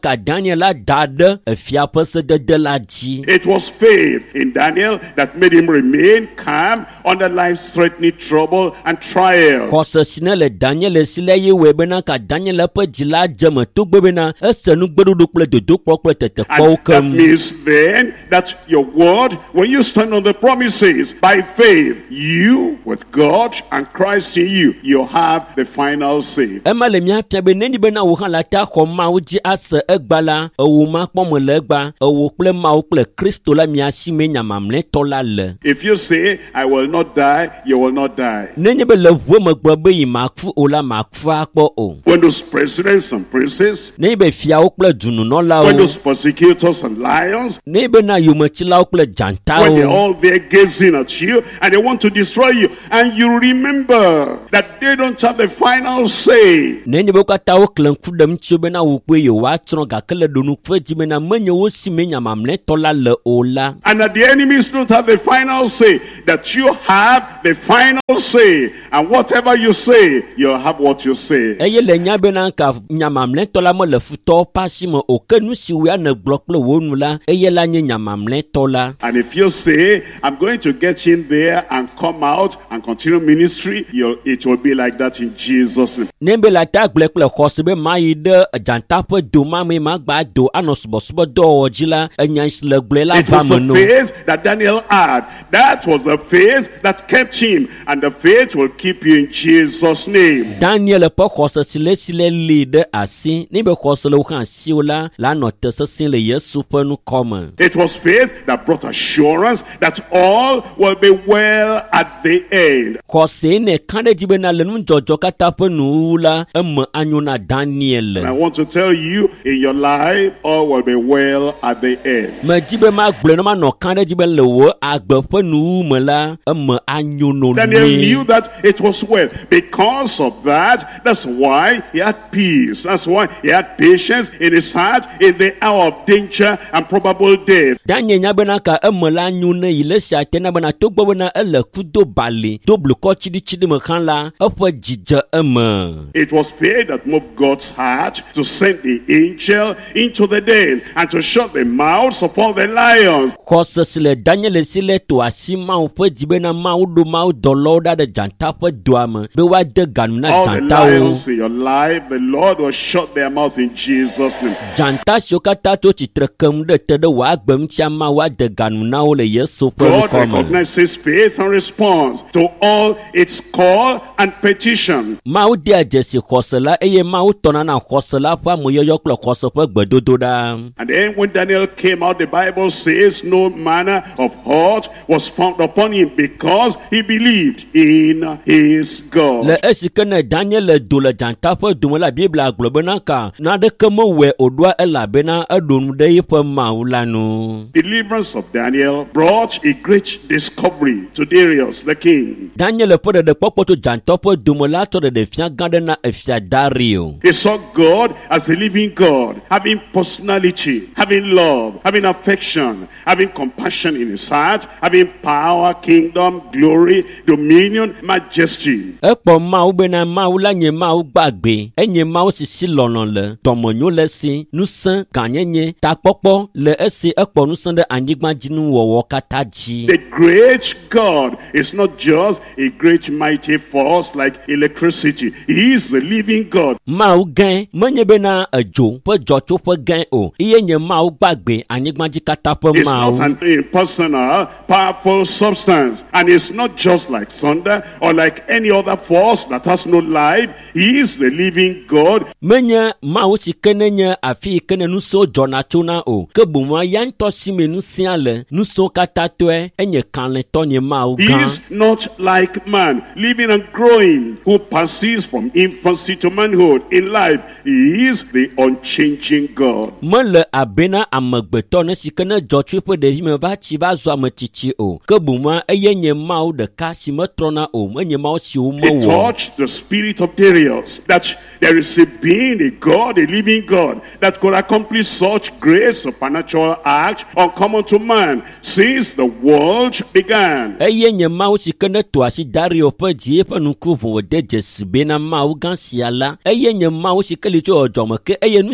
Daniel la da ɖe efia ƒe sedede la dzi. It was faith in Daniel that made him remain calm under life-threatening trouble and trial. Xɔse si ne le Daniel si le ye wɔe bena ka Daniel ƒe dzi la dze me togbɔ bena ese nu gbeɖoɖo kple dodokpɔ kple tetekpɔwo And that kem. means then that your word, when you stand on the promises by faith, you with God and Christ in you, you have the final say. Ema le miafia be nenyi bena wo hã la ta xɔ Mawu dzi ase egba la, ewo ma kpɔ me le egba, ewo kple Mawu kple Kristo la mia si me nyamamlɛtɔ la le. If you say, I will not die, you will not die. Nenye be le ʋue megbe be yi maku o la maku akpɔ o. When those presidents and princes, Nenye be fiawo kple dununɔlawo, when those persecutors and lions, nenye be na yometsilawo kple when they're dzantawo, all there gazing at you and they want to destroy you, and you remember that they don't have the final say. nenye be wo katã wo kle ŋku ɖem tso bena wo kpe yewoatsrɔ̃ gake le ɖonu ƒe dzi bena menye wo si me nyamamlɛtɔ la le o la. And that the enemies don't have the final say, that you have the final say. And whatever you say, you'll have what you say. Eye le nya bena ka nyamamlɛtɔ la mele futɔwo ƒe asi me o, ke nu si woe ne gblɔ kple wo nu la, eye la nye nyamamlɛtɔ la. And if you say, I'm going to get in there and come out and continue ministry, you'll, it will be like that in Jesus' name. Ne be la ta gblẽ kple xɔse be ma yi ɖe dzanta ƒe do ma me ma gba do anɔ subɔsubɔ dɔwɔwɔ dzi la, enya si le gblɔe la It va was me the no. faith that Daniel had. That was the faith that kept him. And the faith will keep you in Jesus' name. Daniel ƒe xɔse si le si le li ɖe asi, ne be xɔse le wo hã asiwo la, la nɔ te sesẽ le Yesu ƒe nukɔme. It was faith that brought assurance that all will be well at the end. Xɔse ne ka ɖe dzi bena le nudzɔdzɔ katã ƒe nuwuwu la, eme anyo na And I Daniel. want to tell you, in your life, all will be well at the end. Me dzi be ma gblɔe ne ma nɔ ka ɖe dzi be le wo agbe ƒe nuwuwu me la, eme anyo no Daniel knew ne. that it was well. Because of that, that's why he had peace. That's why he had patience in his heart in the hour of danger and probable death. Daniel nya bena ka eme la nyo ne yi le sia te na bena togbɔ bena ele kudo bali do blukɔ tsiɖitsiɖi me hã la, eƒe dzidze eme. It was faith that moved God's heart to send the angel into the den and to shut the mouths of all the lions. Xɔse si le Daniel si le to asi Mawu ƒe dzi bena Mawu ɖo Mawu dɔlawo ɖa ɖe dzanta ƒe doa me be woade ganu na All the dzantawo. lions in your life, the Lord will shut their mouth in Jesus' name. Dzanta siwo katã tso tsitre kem ɖe te ɖe wò agbe ŋutia Mawu ade ganu na wo le Yesu ƒe God ŋkɔ me. recognizes faith and responds to all its call and petition. Mawu dea dzesi xɔse la eye Mawu tɔna na xɔse la ƒe amoyɔyɔ kple xɔse ƒe gbedodo ɖa. And then when Daniel came out, the Bible says no manner of hurt was found upon him because he believed in his God. Le esi ke ne Daniel le do le dzanta ƒe dome la, Biblia gblɔ bena ka naɖeke mewɔe wòɖoa elabena eɖo nu ɖe yiƒe Mawu la nu. Deliverance of Daniel brought a great discovery to Darius the king. Daniel ƒe ɖeɖekpɔkpɔ tso dzanta ƒe dome la tsɔ ɖeɖefia gã ɖe na efia Dario. He saw God as a living God, having personality, having love, having affection, having compassion in his heart, having power, kingdom, glory, dominion, majesty. Ekpɔ Mawu bena Mawu la nye Mawu gbagbe, enye Mawu si si lɔlɔ le, dɔmenyo le esi, nusẽ, gãnyenye, takpɔkpɔ le esi, ekpɔ nusẽ ɖe anyigbadzinuwɔwɔ katã dzi. The great God is not just a great mighty force like electricity. He is the living God. Mawu gã menye bena edzo ƒe dzɔtsoƒe gã o, iye nye Mawu gbagbe anyigbadzi katã ƒe It's not Mawu. an impersonal, powerful substance. And it's not just like thunder or like any other force that has no life. He is the living God. Menye Mawu si ke ne nye afi yi ke ne nusẽwo dzɔna tsona o, ke boŋua ya ŋutɔ si me nusẽa le, nusẽwo katã tɔe, enye kalẽtɔ nye Mawu He gã. is not like man, living and growing, who passes from infancy to manhood in life. He is the unchanging God. Mele abena amegbetɔ ne si ke ne dzɔ tso eƒe ɖevi me va tsi va zɔ ametsitsi o, ke boŋua eye nye Mawu ɖeka si metrɔna o, menye Mawu siwo It mewɔ. touched the spirit of Darius that there is a being, a God, a living God that could accomplish such great supernatural acts uncommon to man since the world began. Eye nye Mawu si ke ne to asi Dario ƒe dzi eƒe nuku vo wòde dzesi bena Mawu gã sia la, eye nye Mawu si ke li tso edzɔme ke eye nu si ke me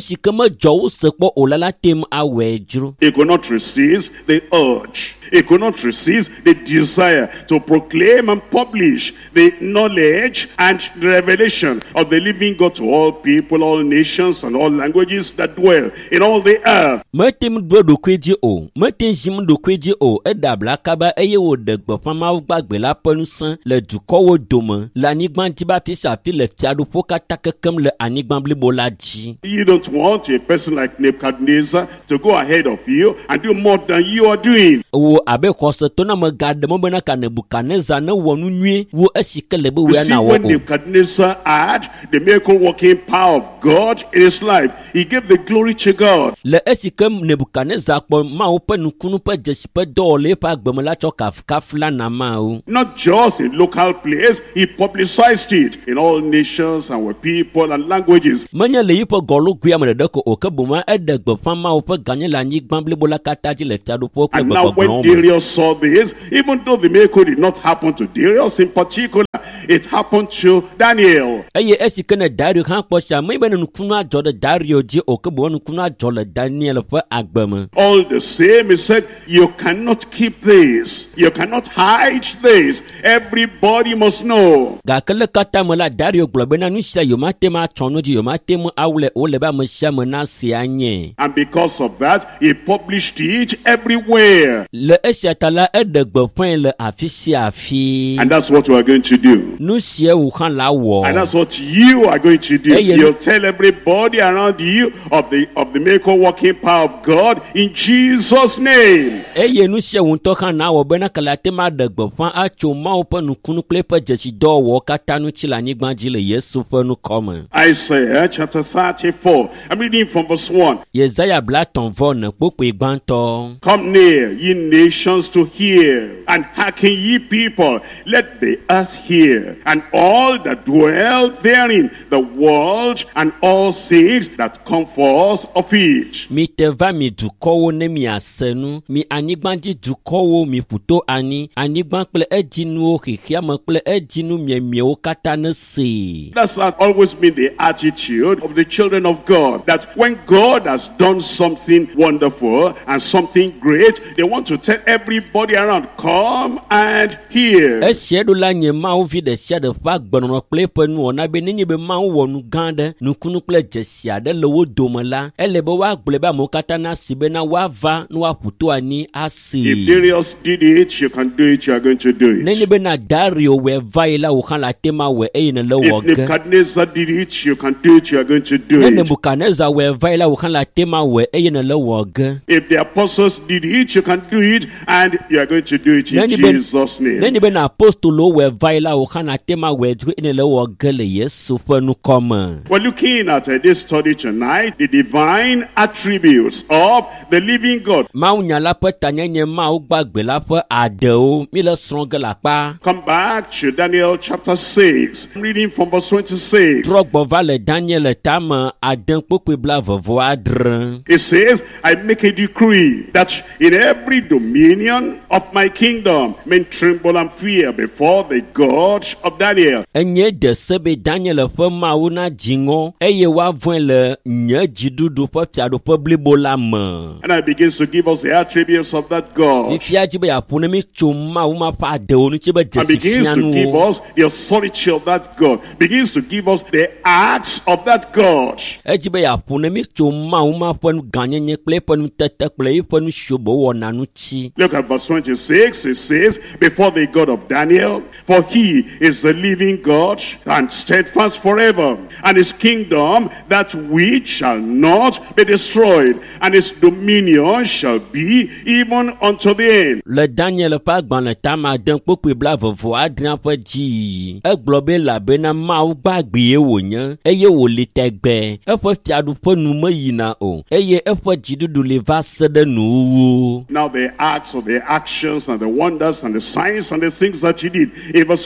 dzɔ se kpɔ o la la tem awɔe dzro. He could not resist the urge. He could not resist the desire to proclaim and publish the knowledge and the revelation of the living God to all people, all nations, and all languages that dwell in all the earth. Metem do dokweji o, metem jim dokweji o, edabla kaba eye wo de gbɔfama wo gbagbe la ƒe ŋusẽ le dukɔwo dome le anyigba ŋuti ba fi safi le fiaɖuƒo katã kekem le anyigba blibo la dzi. You don't want a person like Nebuchadnezzar to go ahead of you and do more than you are doing. Wo abe xɔsetɔ na me gaɖe me bena ka Nebukadnezar ne wɔ nu nyuie wo esi ke le be wo You see, na when wɔ o. Nebuchadnezzar had the miracle-working power of God in his life, he gave the glory to God. Le esi ke Nebukadnezar kpɔ Mawu ƒe nukunu ƒe dzesi ƒe dɔwɔla eƒe agbeme la tsɔ kafukafu la na Mawu. Not just in local place, he publicized it in all nations and with people and languages. Menye le yiƒe gɔlogui ame ɖeɖe ko o ke boŋ eɖe gbeƒã Mawu ƒe ganye le anyigba blibo la katã dzi le fiaɖuƒewo kple And now when gbɔgbɔgblɔwo me. Darius saw this, even though the miracle did not happen to Darius in particular, it happened to Daniel. Eye esi ke ne Dario hã kpɔ sia me be ne nukunu adzɔ ɖe Dario dzi o ke boŋ nukunu adzɔ le Daniel ƒe agbe me. All the same, he said, you cannot keep this. You cannot hide this. Everybody must know. Gake le katã me la Dario gblɔ bena nu sia yomate ma tsɔ nu dzi yomate mu awu le wo le be ame sia me na sia nye. And because of that, he published it everywhere. Le esia ta la eɖe gbeƒãe le afi sia afi. And that's what we are going to do. Nu sia wo hã la wɔ. And that's what you are going to do. Hey, you- You'll tell everybody around you of the of the miracle working power of God in Jesus' name. Eye nu sia wo ŋutɔ hã na wɔ bena ke le ate ma ɖe gbeƒã atso Mawu ƒe nukunu kple eƒe dzesidɔwɔwɔ katã ŋuti le anyigba dzi le Yesu ƒe nukɔme. Isaiah chapter thirty-four. I'm reading from verse one. Yesaya blatɔ̃ vɔ ne kpokpoe gbãtɔ. Come near, ye nations, to hear, and hearken, ye people. Let the earth hear, and all that dwell therein, the world, and all things that come forth of it. Mite va mi dukɔwo ne miase nu, mi anyigbadzi dukɔwo mi ƒuto anyi, anyigba kple edzinuwo xixiame kple edzinu miemiewo katã ne see. That's always been the attitude of the children of God, that when God has done something wonderful and something great, they want to tell everybody around, come and hear. Esia ɖo la nye Mawu vi ɖe sia ɖe ƒe agbenɔnɔ kple eƒe nuwɔna be nenye be Mawu wɔ nu gã aɖe, nukunu kple dzesi aɖe le wo dome la, ele be woagblɔe be amewo katã nasi bena woava ne woaƒu to anyi If asi. Darius did it, you can do it, you are going to do Nenye it. be na Dario wɔe va yi la wo hã le ate ma wɔe eye ne le wɔ If ge. Nebuchadnezzar did it, you can do it, you are going to do Ne it. Nebukadnezar wɔe va yi la wo hã le ate ma wɔe eye ne le wɔ ge. If the apostles did it, you can do it, and you are going to do it in Nenye be- Jesus' name. Nenye be na apostolo wɔe va yi la wo hã le ate ma wɔe dzro eye ne le wɔ ge le Yesu ƒe nukɔme. We're looking at uh, this study tonight, the divine attributes of the living God. Mawunya la ƒe tanyenye Mawu gbagbe la ƒe aɖewo mi le srɔ̃ ge le akpa. Come back to Daniel chapter six. I'm reading from verse twenty-six. Trɔ gbɔ va le Daniel tame ade kpokpoe bla vevɔ adre. It says, I make a decree that in every dominion of my kingdom men tremble and fear before the God of Daniel. Enye de se be Daniel ƒe Mawu na dziŋɔ eye woavɔ̃e le nye dziɖuɖu ƒe fiaɖuƒe blibo la me. And I begins to give us the attributes of that God. Fifia dzi be yeaƒo ne mi tso Mawu ma ƒe aɖewo ŋuti be And dzesi begins to give fianuwo. us the authority of that God. Begins to give us the acts of that God. Edzi be yeaƒo ne mi tso Mawu ma ƒe ganyenye kple eƒe nutete kple eƒe nusiobo wɔna ŋuti. Look at verse twenty-six. It says, before the God of Daniel, for he is the living God and steadfast forever, and his kingdom that which shall not be destroyed, and his dominion shall be even unto the end. Le Daniel ƒe agbalẽ tame ade kpokpoe bla vevɔ adre ƒe dzi. Egblɔ be elabena Mawu gbagbe wònye eye wòli tegbe. Eƒe fiaɖuƒe nu meyina o eye eƒe dziɖuɖu li va se ɖe nuwuwu. Now the acts of the actions and the wonders and the signs and the things that he did. In verse twenty-seven,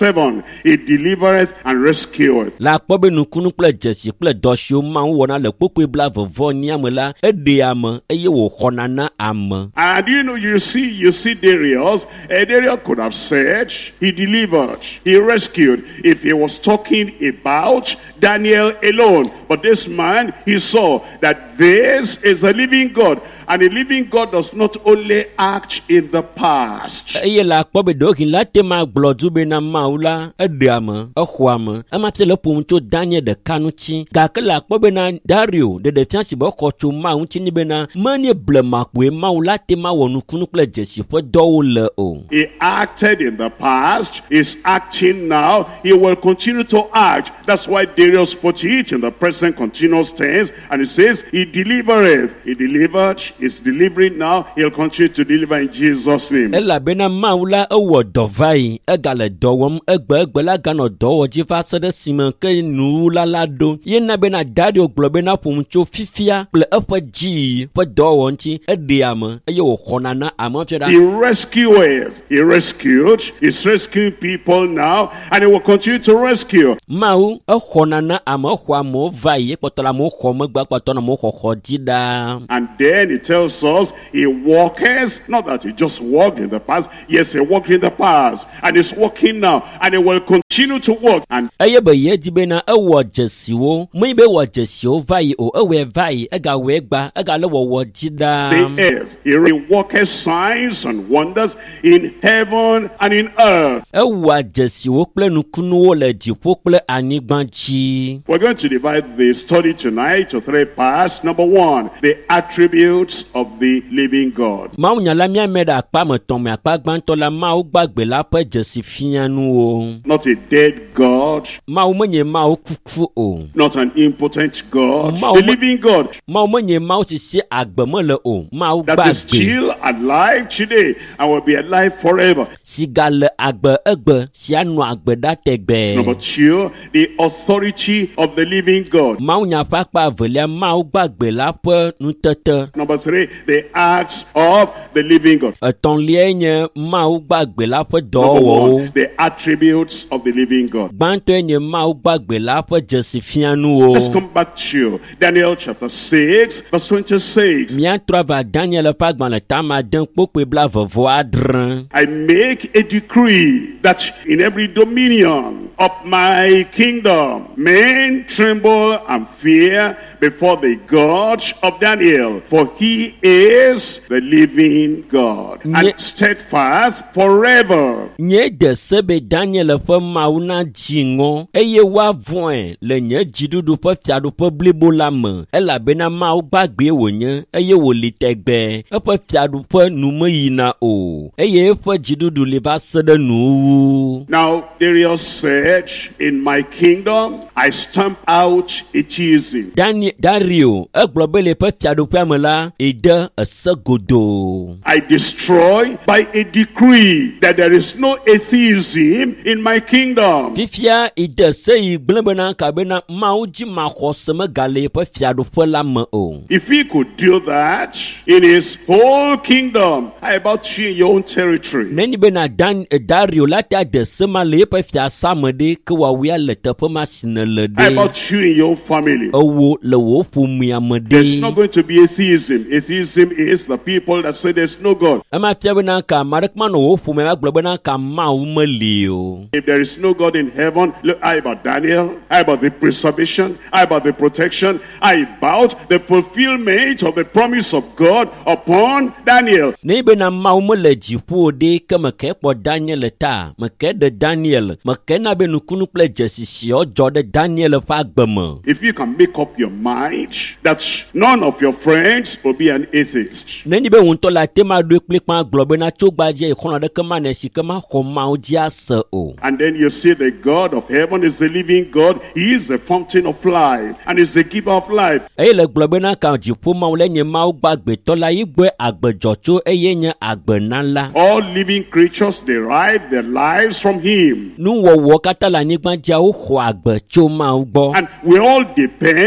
seven, he delivereth and rescueth. La kpɔbe nukunu kple dzesi kple dɔsiwo mawu wɔna le kpokpe bla vɔvɔ niame la eɖe ame eye wòxɔna na ame. And you know, you see, you see Darius. Uh, Darius could have said he delivered, he rescued, if he was talking about Daniel alone. But this man, he saw that this is a living God, and a living God does not only act in the past. Eye la kpɔbe ɖewohi la te ma gblɔ du be na mawu la eɖe ame exɔ ame ema te le ƒom tso Daniel ɖeka ŋuti gake la kpɔbe na Dario ɖeɖefia si be xɔ tso mawu ŋuti ni be na menye blema kpoe mawu la te ma wɔ nukunu kple dzesi ƒe dɔwo le o. He acted in the past, is acting now, he will continue to act. That's why Darius put it in the present continuous tense, and he says he delivereth. He delivered, is delivering now, he'll continue to deliver in Jesus' name. Elabena mawu la ewɔ dɔ va yi egale dɔ wɔm egbe egbe la ganɔ dɔ wɔ dzi va se ɖe esime ke nu la la ɖo ye na bena Dario gblɔ bena ƒom tso fifia kple eƒe dzi ƒe dɔwɔwɔ ŋuti eɖe ame eye wòxɔna na ame fia ɖa. He rescueth. He rescued. He's rescuing people now, and he will continue to rescue. Mawu exɔna na ame xɔ amewo va yi ekpɔtɔ le amewo xɔ megbe ekpɔtɔ le amewo xɔxɔ dzi ɖaa. And then he tells us he walketh, not that he just walked in the past. Yes, he walked in the past, and he's walking now, and he will continue to walk. And eye be ye di be na ewɔ dzesiwo me be wɔ dzesiwo va yi o ewɔe va yi egawɔe gba egale wɔwɔ dzi ɖaa. the earth, he worketh signs and wonders in heaven and in earth. Ewɔ dzesiwo kple nukunuwo le dziƒo kple anyigba dzi. We're going to divide the study tonight to three parts. Number one, the attributes of the living God. Mawu nyala miame ɖe akpa me tɔn me akpa gbãtɔ la mawu gbagbe la ƒe dzesi fianuwo. Not a dead God. Mawu menye mawu kuku o. Not an impotent God. Mawu The me- living God Mawu menye mawu si si agbe me le o. Mawu that is gbagbe still alive today and will be alive forever. si gale agbe egbe si anɔ agbe ɖa tegbe. Number two, the authority of the living God. Mawu nya ƒe akpa evelia mawu gbagbe la ƒe nutete. Number three, the acts of the living God. Etɔ̃lia nye mawu gbagbe la ƒe Number one, dɔwɔwɔwo. the attributes of the living God. Gbãtɔe nye mawu gbagbe la ƒe dzesi fianuwo. Let's come back to Daniel chapter six, verse twenty-six. Míatrɔ va Daniel ƒe agbalẽ tame ade kpokpe bla vɔvɔ adre. I make a decree that in every dominion of my kingdom, men tremble and fear before the God of Daniel, for he is the living God, Nye- and steadfast forever. Nye de se be Daniel ƒe mawu na dzi ŋɔ eye woavɔ̃e le nye dziɖuɖu ƒe fiaɖuƒe blibo la me elabena mawu gbagbe wònye eye wòli tegbe eƒe fiaɖuƒe nu meyina o eye eƒe dziɖuɖu li va se ɖe nuwu. Now, Darius said, in my kingdom, I stamp out atheism. Daniel Dario egblɔ be le eƒe fiaɖuƒea me la ede ese godo. I destroy by a decree that there is no atheism in my kingdom. Fifia ide se yi gblẽ bena kabena mawu dzi maxɔse megale eƒe fiaɖuƒe la me o. If he could do that in his whole kingdom, how about you in your own territory? Nenyi bena Dan Dario la te ade se ma le eƒe fiasa me ɖe ke wòawia le teƒe ma si ne le How ɖe. about you in your own family? Ewo le wò ƒomea me There's not ɖe. going to be atheism. Atheism is the people that say there's no God. Ema fia bena ka ame aɖeke ma nɔ wò ƒomea agblɔ bena ka mawu meli o. If there is no God in heaven, look, how about Daniel? How about the preservation? How about the protection? How about the fulfillment of the promise of God upon Daniel? Ne bena mawu mele dziƒo ɖe ke meke kpɔ Daniel ta meke ɖe Daniel meke na be nukunu kple dzesisiwo dzɔ ɖe Daniel ƒe agbe me. If you can make up your mind that none of your friends will be an atheist, Nenyi be ŋutɔ la te ma ɖoe kple kpã gblɔ bena tso gbadze xɔlɔ ɖeke ma ne si ke ma xɔ mawu dzi ase o. and then you see the God of heaven is the living God, he is the fountain of life and is the giver of life. Eye le gblɔ bena ka dziƒo mawu le nye mawu gbagbetɔ la yi gbɔe agbedzɔtso eye nye agbenala. All living creatures derive their lives from him. Nuwɔwɔ katã le anyigba dzia woxɔ agbe tso mawu gbɔ. And we all depend on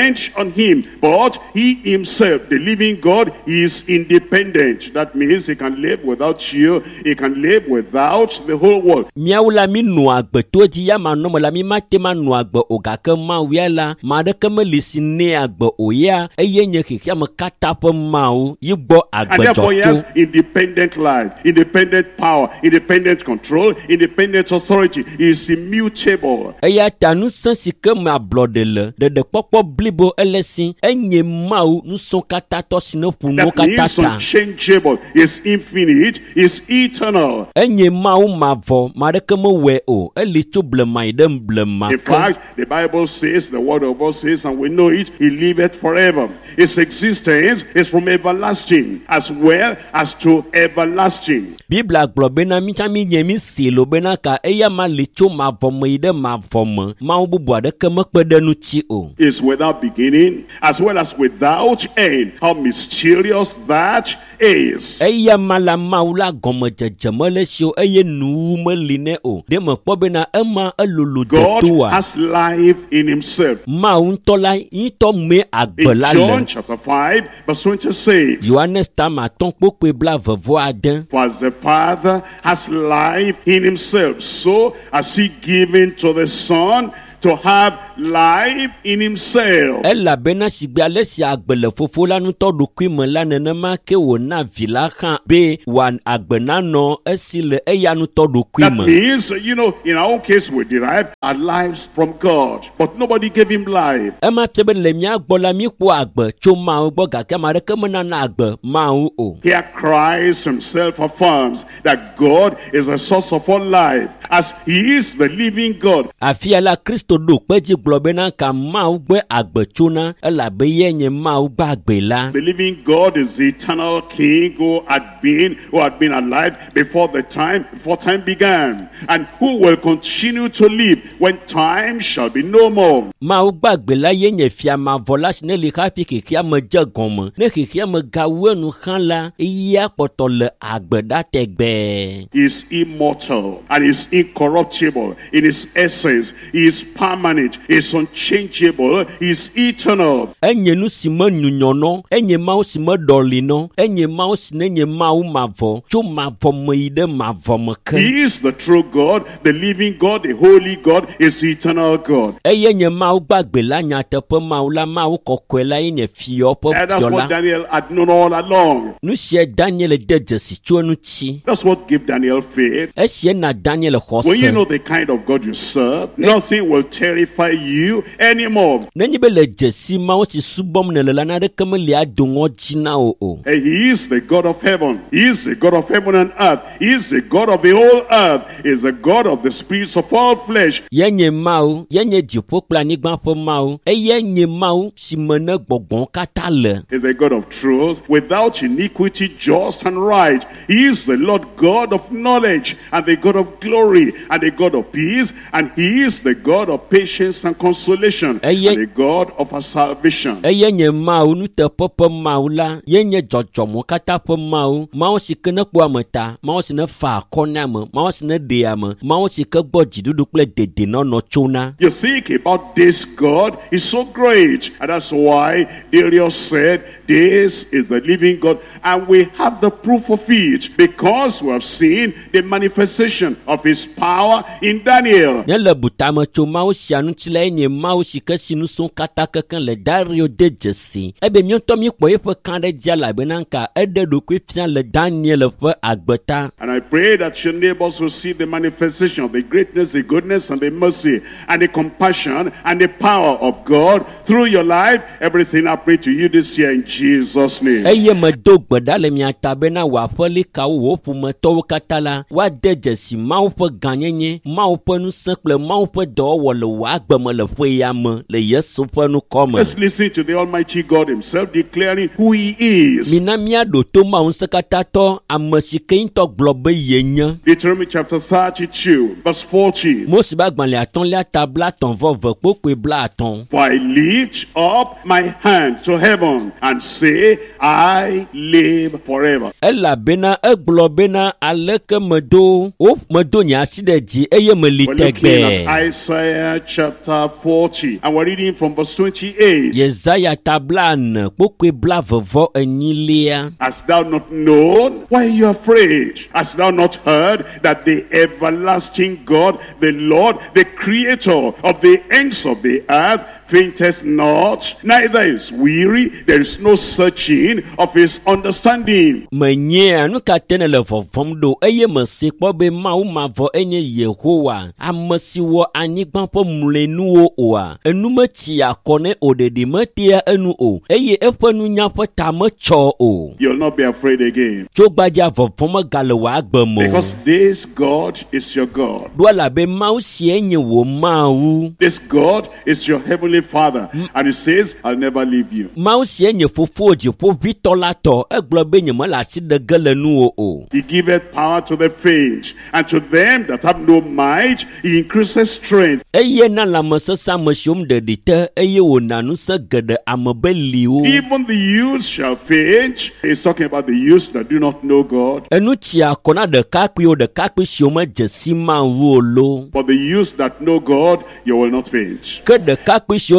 on him. But he himself, the living God, is independent. That means he can live without you. He can live without the whole world. Miaula mi nuagbe toji ya manomo la mi mate ma nuagbe ogake ma wiala ma de keme lisine agbe oya eye nye kike ma kata pe mau yibo agbe And therefore he has joto. independent life, independent power, independent control, independent authority. He is immutable. Eya tanu sensi ke ma blode le de de popo blibo elesin enye mau nu son kata to sino puno That kata means ta. unchangeable, is infinite, is eternal. Enye mau mavo ma de keme we o eli tu blema idem blema In ke. fact, the Bible says, the word of God says, and we know it, he liveth forever. His existence is from everlasting as well as to everlasting. Bibla gblɔ bena mi tsã mi nye mi si lo bena ka eya ma li tso mavɔ me yi ɖe mavɔ me mawu bubu aɖeke mekpe ɖe nu tsi o. Is without beginning as well as without end. How mysterious that is. Eya ma la mawu la gɔme dzedze mele si o eye nuwu meli nɛ o. Ɖe me kpɔ bena ema elolo God de toa. has life in himself. Mawu ŋutɔ la ŋutɔ me agbe In la John le. chapter five verse twenty-six. Yohanes tama atɔn kpokpe bla vevo ade. For as the Father has life in himself, so has he given to the Son to have life in himself. Elabena sigbe ale si agbe le fofo la ŋutɔ ɖokui me la nenema ke wòna vi la hã be wòa agbe nanɔ esi le eya ŋutɔ ɖokui That me. means, you know, in our own case, we derive our lives from God, but nobody gave him life. Ema fie be le mía gbɔ la mi kpɔ agbe tso Mawu gbɔ gake ame aɖeke menana agbe Mawu o. Here Christ himself affirms that God is the source of all life, as he is the living God. Afia la Kristo ɖo kpedzi gblɔ bena ka Mawu gbe agbe tsona elabe ye nye Mawu gbe agbe la. The living God is the eternal King who had been, who had been alive before the time, before time began, and who will continue to live when time shall be no more. Mawu gbe agbe la ye nye fia mavɔ la si ne li hafi xexea me dze gɔme ne xexea me gawu enu xã la eya kpɔtɔ le agbe ɖa tegbee. He is immortal and he is incorruptible in his essence. He is permanent, he is unchangeable, he is eternal. Enye nu si me nyunyɔnɔ, enye Mawu si me ɖɔlinɔ, enye Mawu si ne nye Mawu mavɔ tso mavɔ me yi ɖe mavɔ me ke. He is the true God, the living God, the holy God, is the eternal God. Eye nye Mawu gbagbe la nyateƒe Mawu la Mawu kɔkɔe la ye nye fiɔ ƒe And that's fiɔ what la. Daniel had known all along. Nu sia Daniel de dzesi tso eŋuti. That's what gave Daniel faith. Esia na Daniel When you know xɔse. the kind of God you serve, nothing will terrify you anymore. Nenye be le dzesi Mawu si subɔm nele la naɖeke meli ado ŋɔdzi na wo o. And he is the God of heaven. He is the God of heaven and earth. He is the God of the whole earth. He is the God of the spirits of all flesh. Ye nye Mawu, ye nye dziƒo kple anyigba ƒe Mawu, eye nye Mawu si me ne gbɔgbɔ katã le. He is the God of truth, without iniquity, just and right. He is the Lord God of knowledge, and the God of glory, and the God of peace, and he is the God of patience and consolation, Eye- and the God of our salvation. Eye nye Mawu nuteƒe ƒe Mawu la, ye nye dzɔdzɔme katã ƒe Mawu, Mawu si ke ne kpɔ ame ta, Mawu si ne fa akɔ ne ame, Mawu si ne ɖe ame, Mawu si ke gbɔ dziɖuɖu kple dedienɔnɔ tsona. You think about this God, he's so great, and that's why Darius said, this is the living God, and we have the proof of it, because we have seen the manifestation of his power in Daniel. Ne le butame tso Mawu sia ŋuti la, ye nye Mawu si ke si nu sɔŋ katã kekeŋ le Dario de dzesi. Ebe míawo ŋutɔ míekpɔ eƒe kã ɖe dzia elabena nka eɖe ɖokui fia le Daniel ƒe agbe ta. And I pray that your neighbors will see the manifestation of the greatness, the goodness, and the mercy, and the compassion, and the power of God through your life. Everything I pray to you this year in Jesus' name. Eye medo gbe ɖa le mia ta bena wòaƒe likawo wò ƒometɔwo katã la, woade dzesi Mawu ƒe gãnyenye, Mawu ƒe ŋusẽ kple Mawu ƒe dɔwɔwɔ le wò agbe me le ƒe ya me le Yesu ƒe nukɔ me. Let's listen to the Almighty God himself declaring who he is. Mina míaɖo to Mawu ŋusẽkatãtɔ ame si ke ŋutɔ gblɔ be ye nye. Deuteronomy chapter thirty-two, verse fourteen. Mose be agbalẽ atɔ̃lia ta bla atɔ̃ vɔ ve kpokpe bla atɔ̃. For I lift up my hand to heaven and say, I live forever. Elabena egblɔ bena aleke medo wo medo nye asi ɖe dzi eye meli We're looking at tegbe. Isaiah Isaiah chapter forty, and we're reading from verse twenty-eight. Yesaya tablan pokwe blavovo enyilia. Hast thou not known? Why are you afraid? Hast thou not heard that the everlasting God, the Lord, the creator of the ends of the earth, fainteth not, neither is weary, there is no searching of his understanding. Menye anu katene le vovom do eye mese kpo be ma ma vo enye Yehowa amasi wo anyigban po mlenu o a enu mati akone odedi matia enu o eye efanu nya po tamecho o. You'll not be afraid again. Jogbaja vovom galewa agbemo. Because this God is your God. Do la be ma o si enye wo ma wu. This God is your heavenly Father, mm. and he says, I'll never leave you. He giveth power to the faint, and to them that have no might, he increases strength. Even the youth shall faint. He's talking about the youths that do not know God. But the youths that know God, you will not faint. You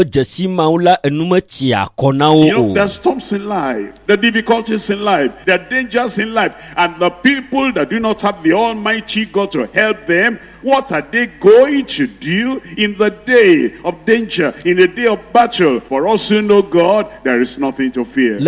know, there's storms in life, the difficulties in life, the dangers in life, and the people that do not have the Almighty God to help them, what are they going to do in the day of danger, in the day of battle? For us who know God, there is nothing to fear.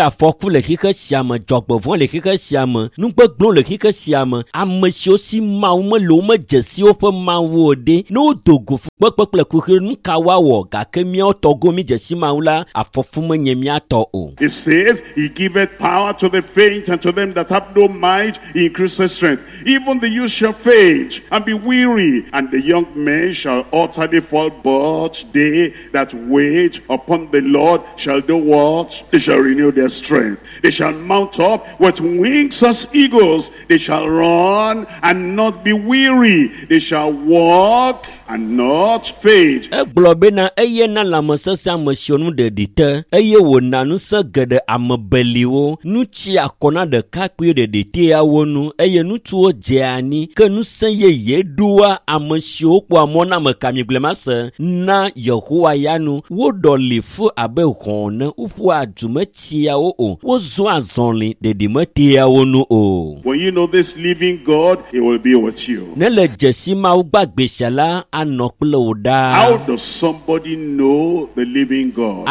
It says, he giveth power to the faint, and to them that have no might, he increases strength. Even the youth shall faint and be weary, and the young men shall utterly fall, but they that wait upon the Lord shall do what? They shall renew their strength. They shall mount up with wings as eagles. They shall run and not be weary. They shall walk and not faint. Globena eye na la masasa masionu de dite eye wo nanu se gede amebeliwo nuchi akona de kakwi de dite awonu eye nutuo jeani ke nu se ye yedua amasio po amona makamiglema se na Yehowa yanu wo dolifu abe hone ufu adumetia o o wo zo azonli de dimetia wonu o. When you know this living God, he will be with you. Nele jesima ugbagbesala anokle oda. How does somebody know the living God?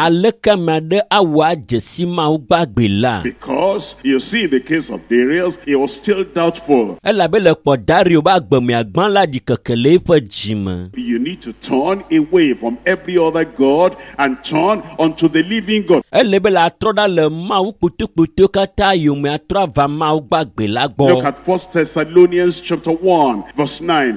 Because you see, in the case of Darius, he was still doubtful. You need to turn away from every other God and turn unto the living God. Look at First Thessalonians chapter one, verse nine.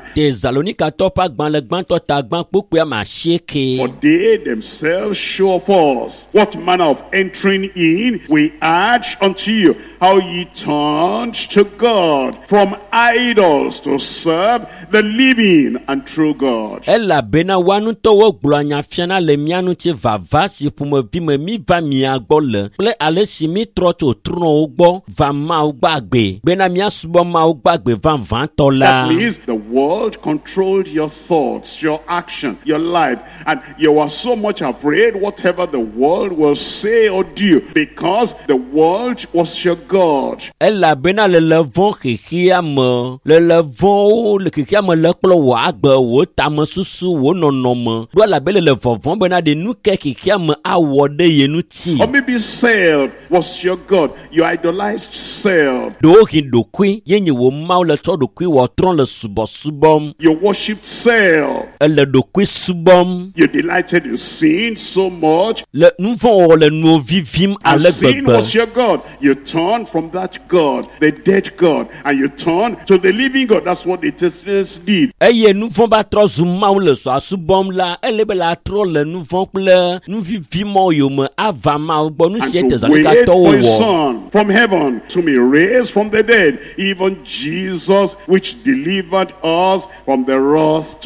For they themselves show of us what manner of entering in we urge unto you, how ye turned to God from idols to serve the living and true God. Ella bena wanu towo glanya fiana le mianu che vava si pumo bime mi va mi agbole ple ale si mi trocho truno ugbo va ma ugbagbe bena mi asubo ma ugbagbe van van tola. That means the world controlled your thoughts, your action, your life, and you are so much afraid whatever the world will say or do, because the world was your God. Ella bena le levon kikia mo le levon le kikia mo le klo wa agbe wo tam susu wo nonomo do la bele le vovon bena de nu ke kikia mo awode yenu ti. Or maybe self was your God. You idolized self. Do ki do kwi yenye wo ma le to do kwi wo tron le subo subom. You worshipped self. Le do kwi subom. You delighted in sin so much. Le nou von le nou vivim and sin was your God. You turn from that God, the dead God, and you turn to the living God. That's what the Thessalonians did. Eye nou von ba tro zuma le so subom la elebe la tro le nou von ple nou vivim yo me avama bo nou siete zalika to wo. Son from heaven to be raised from the dead, even Jesus, which delivered us from the wrath to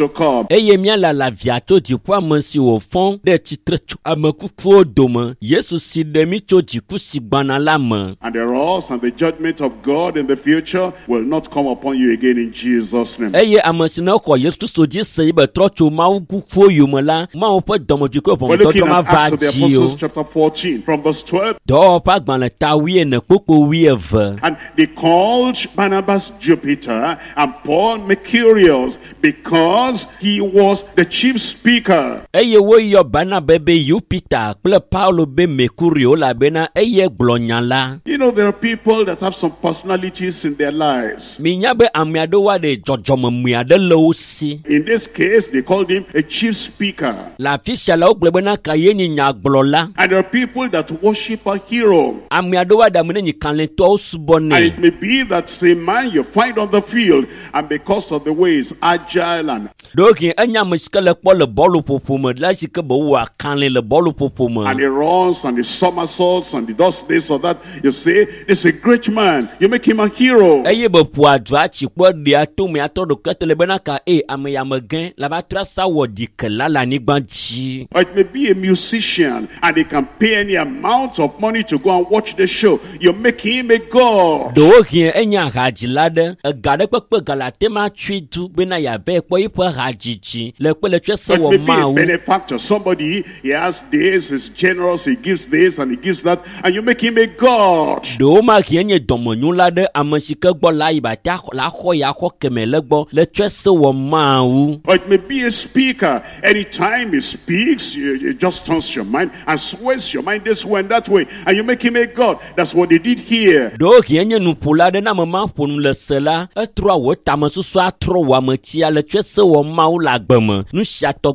to come. eye miala la via to dziku ame si wò fɔn ɖe tsitre tso ame kukuwo dome Yesu si ɖe mi tso dziku si gbana la me. And the wrath and the judgment of God in the future will not come upon you again in Jesus' name. eye ame si ne xɔ Yesu Kristo dzi se yi be trɔ tso Mawu kukuwo yome la Mawu ƒe dɔmedzoe We're looking ʋɔnudɔdrɔ̃ ma at va Acts of the dzi o. Apostles chapter fourteen from verse twelve. Dɔwɔƒe agbalẽ ta wuiene kpokpo wuieve. And they called Barnabas Jupiter and Paul Mercurius because he was the chief speaker. eye woyɔ Barnabas be Jupiter kple Paulo be Mercurio elabena eye gblɔ nya la. You know, there are people that have some personalities in their lives. Minya be ame aɖewo ɖe dzɔdzɔmemui aɖe le wo si. In this case, they called him a chief speaker. Le afi sia la wogblɔ bena ka ye nye nyagblɔla. And there are people that worship a hero. Ame aɖewo aɖe ame ne nye kalẽtɔwo subɔ And nɛ. it may be that same man you find on the field, and because of the way he's agile and, Ɖoke enye ame si ke le kpɔ le bɔlu ƒoƒo me la si ke be wowɔ kalẽ le bɔlu ƒoƒo and me. he runs and he somersaults and he does this or that, you say, this is a great man. You make him a hero. Eye be ƒoa du atsi kpɔ ɖea tome atɔ ɖeke te le bena ka e ame ya me gẽ la va tra sa wɔ ɖikela le anyigba dzi. Or it may be a musician and he can pay any amount of money to go and watch the show. You make him a god. Ɖewohĩ enye ahadzila ɖe ega ɖe kpekpe galate ma tsoe du bena yeave kpɔ yiƒe hadzidzi le kpe le tsoe se Or it wɔ may be a Mawu. benefactor. Somebody, he has this, he's generous, he gives this and he gives that, and you make him a god. Ɖewo ma hĩ enye dɔmenyula ɖe ame si ke gbɔ la yi ba te la xɔ ya xɔ kemɛ le gbɔ le tsoe se wɔ Mawu. Or it may be a speaker. Anytime he speaks, you, it just turns your mind and sways your mind this way and that way, and you make him a god. That's what they did here. Ɖewohĩ enye nuƒola ɖe na ame ma ƒo nu le se la etrɔa wò tame susu atrɔ wò ametia le tsoe se wɔ Mawu le agbe me. Nu sia tɔ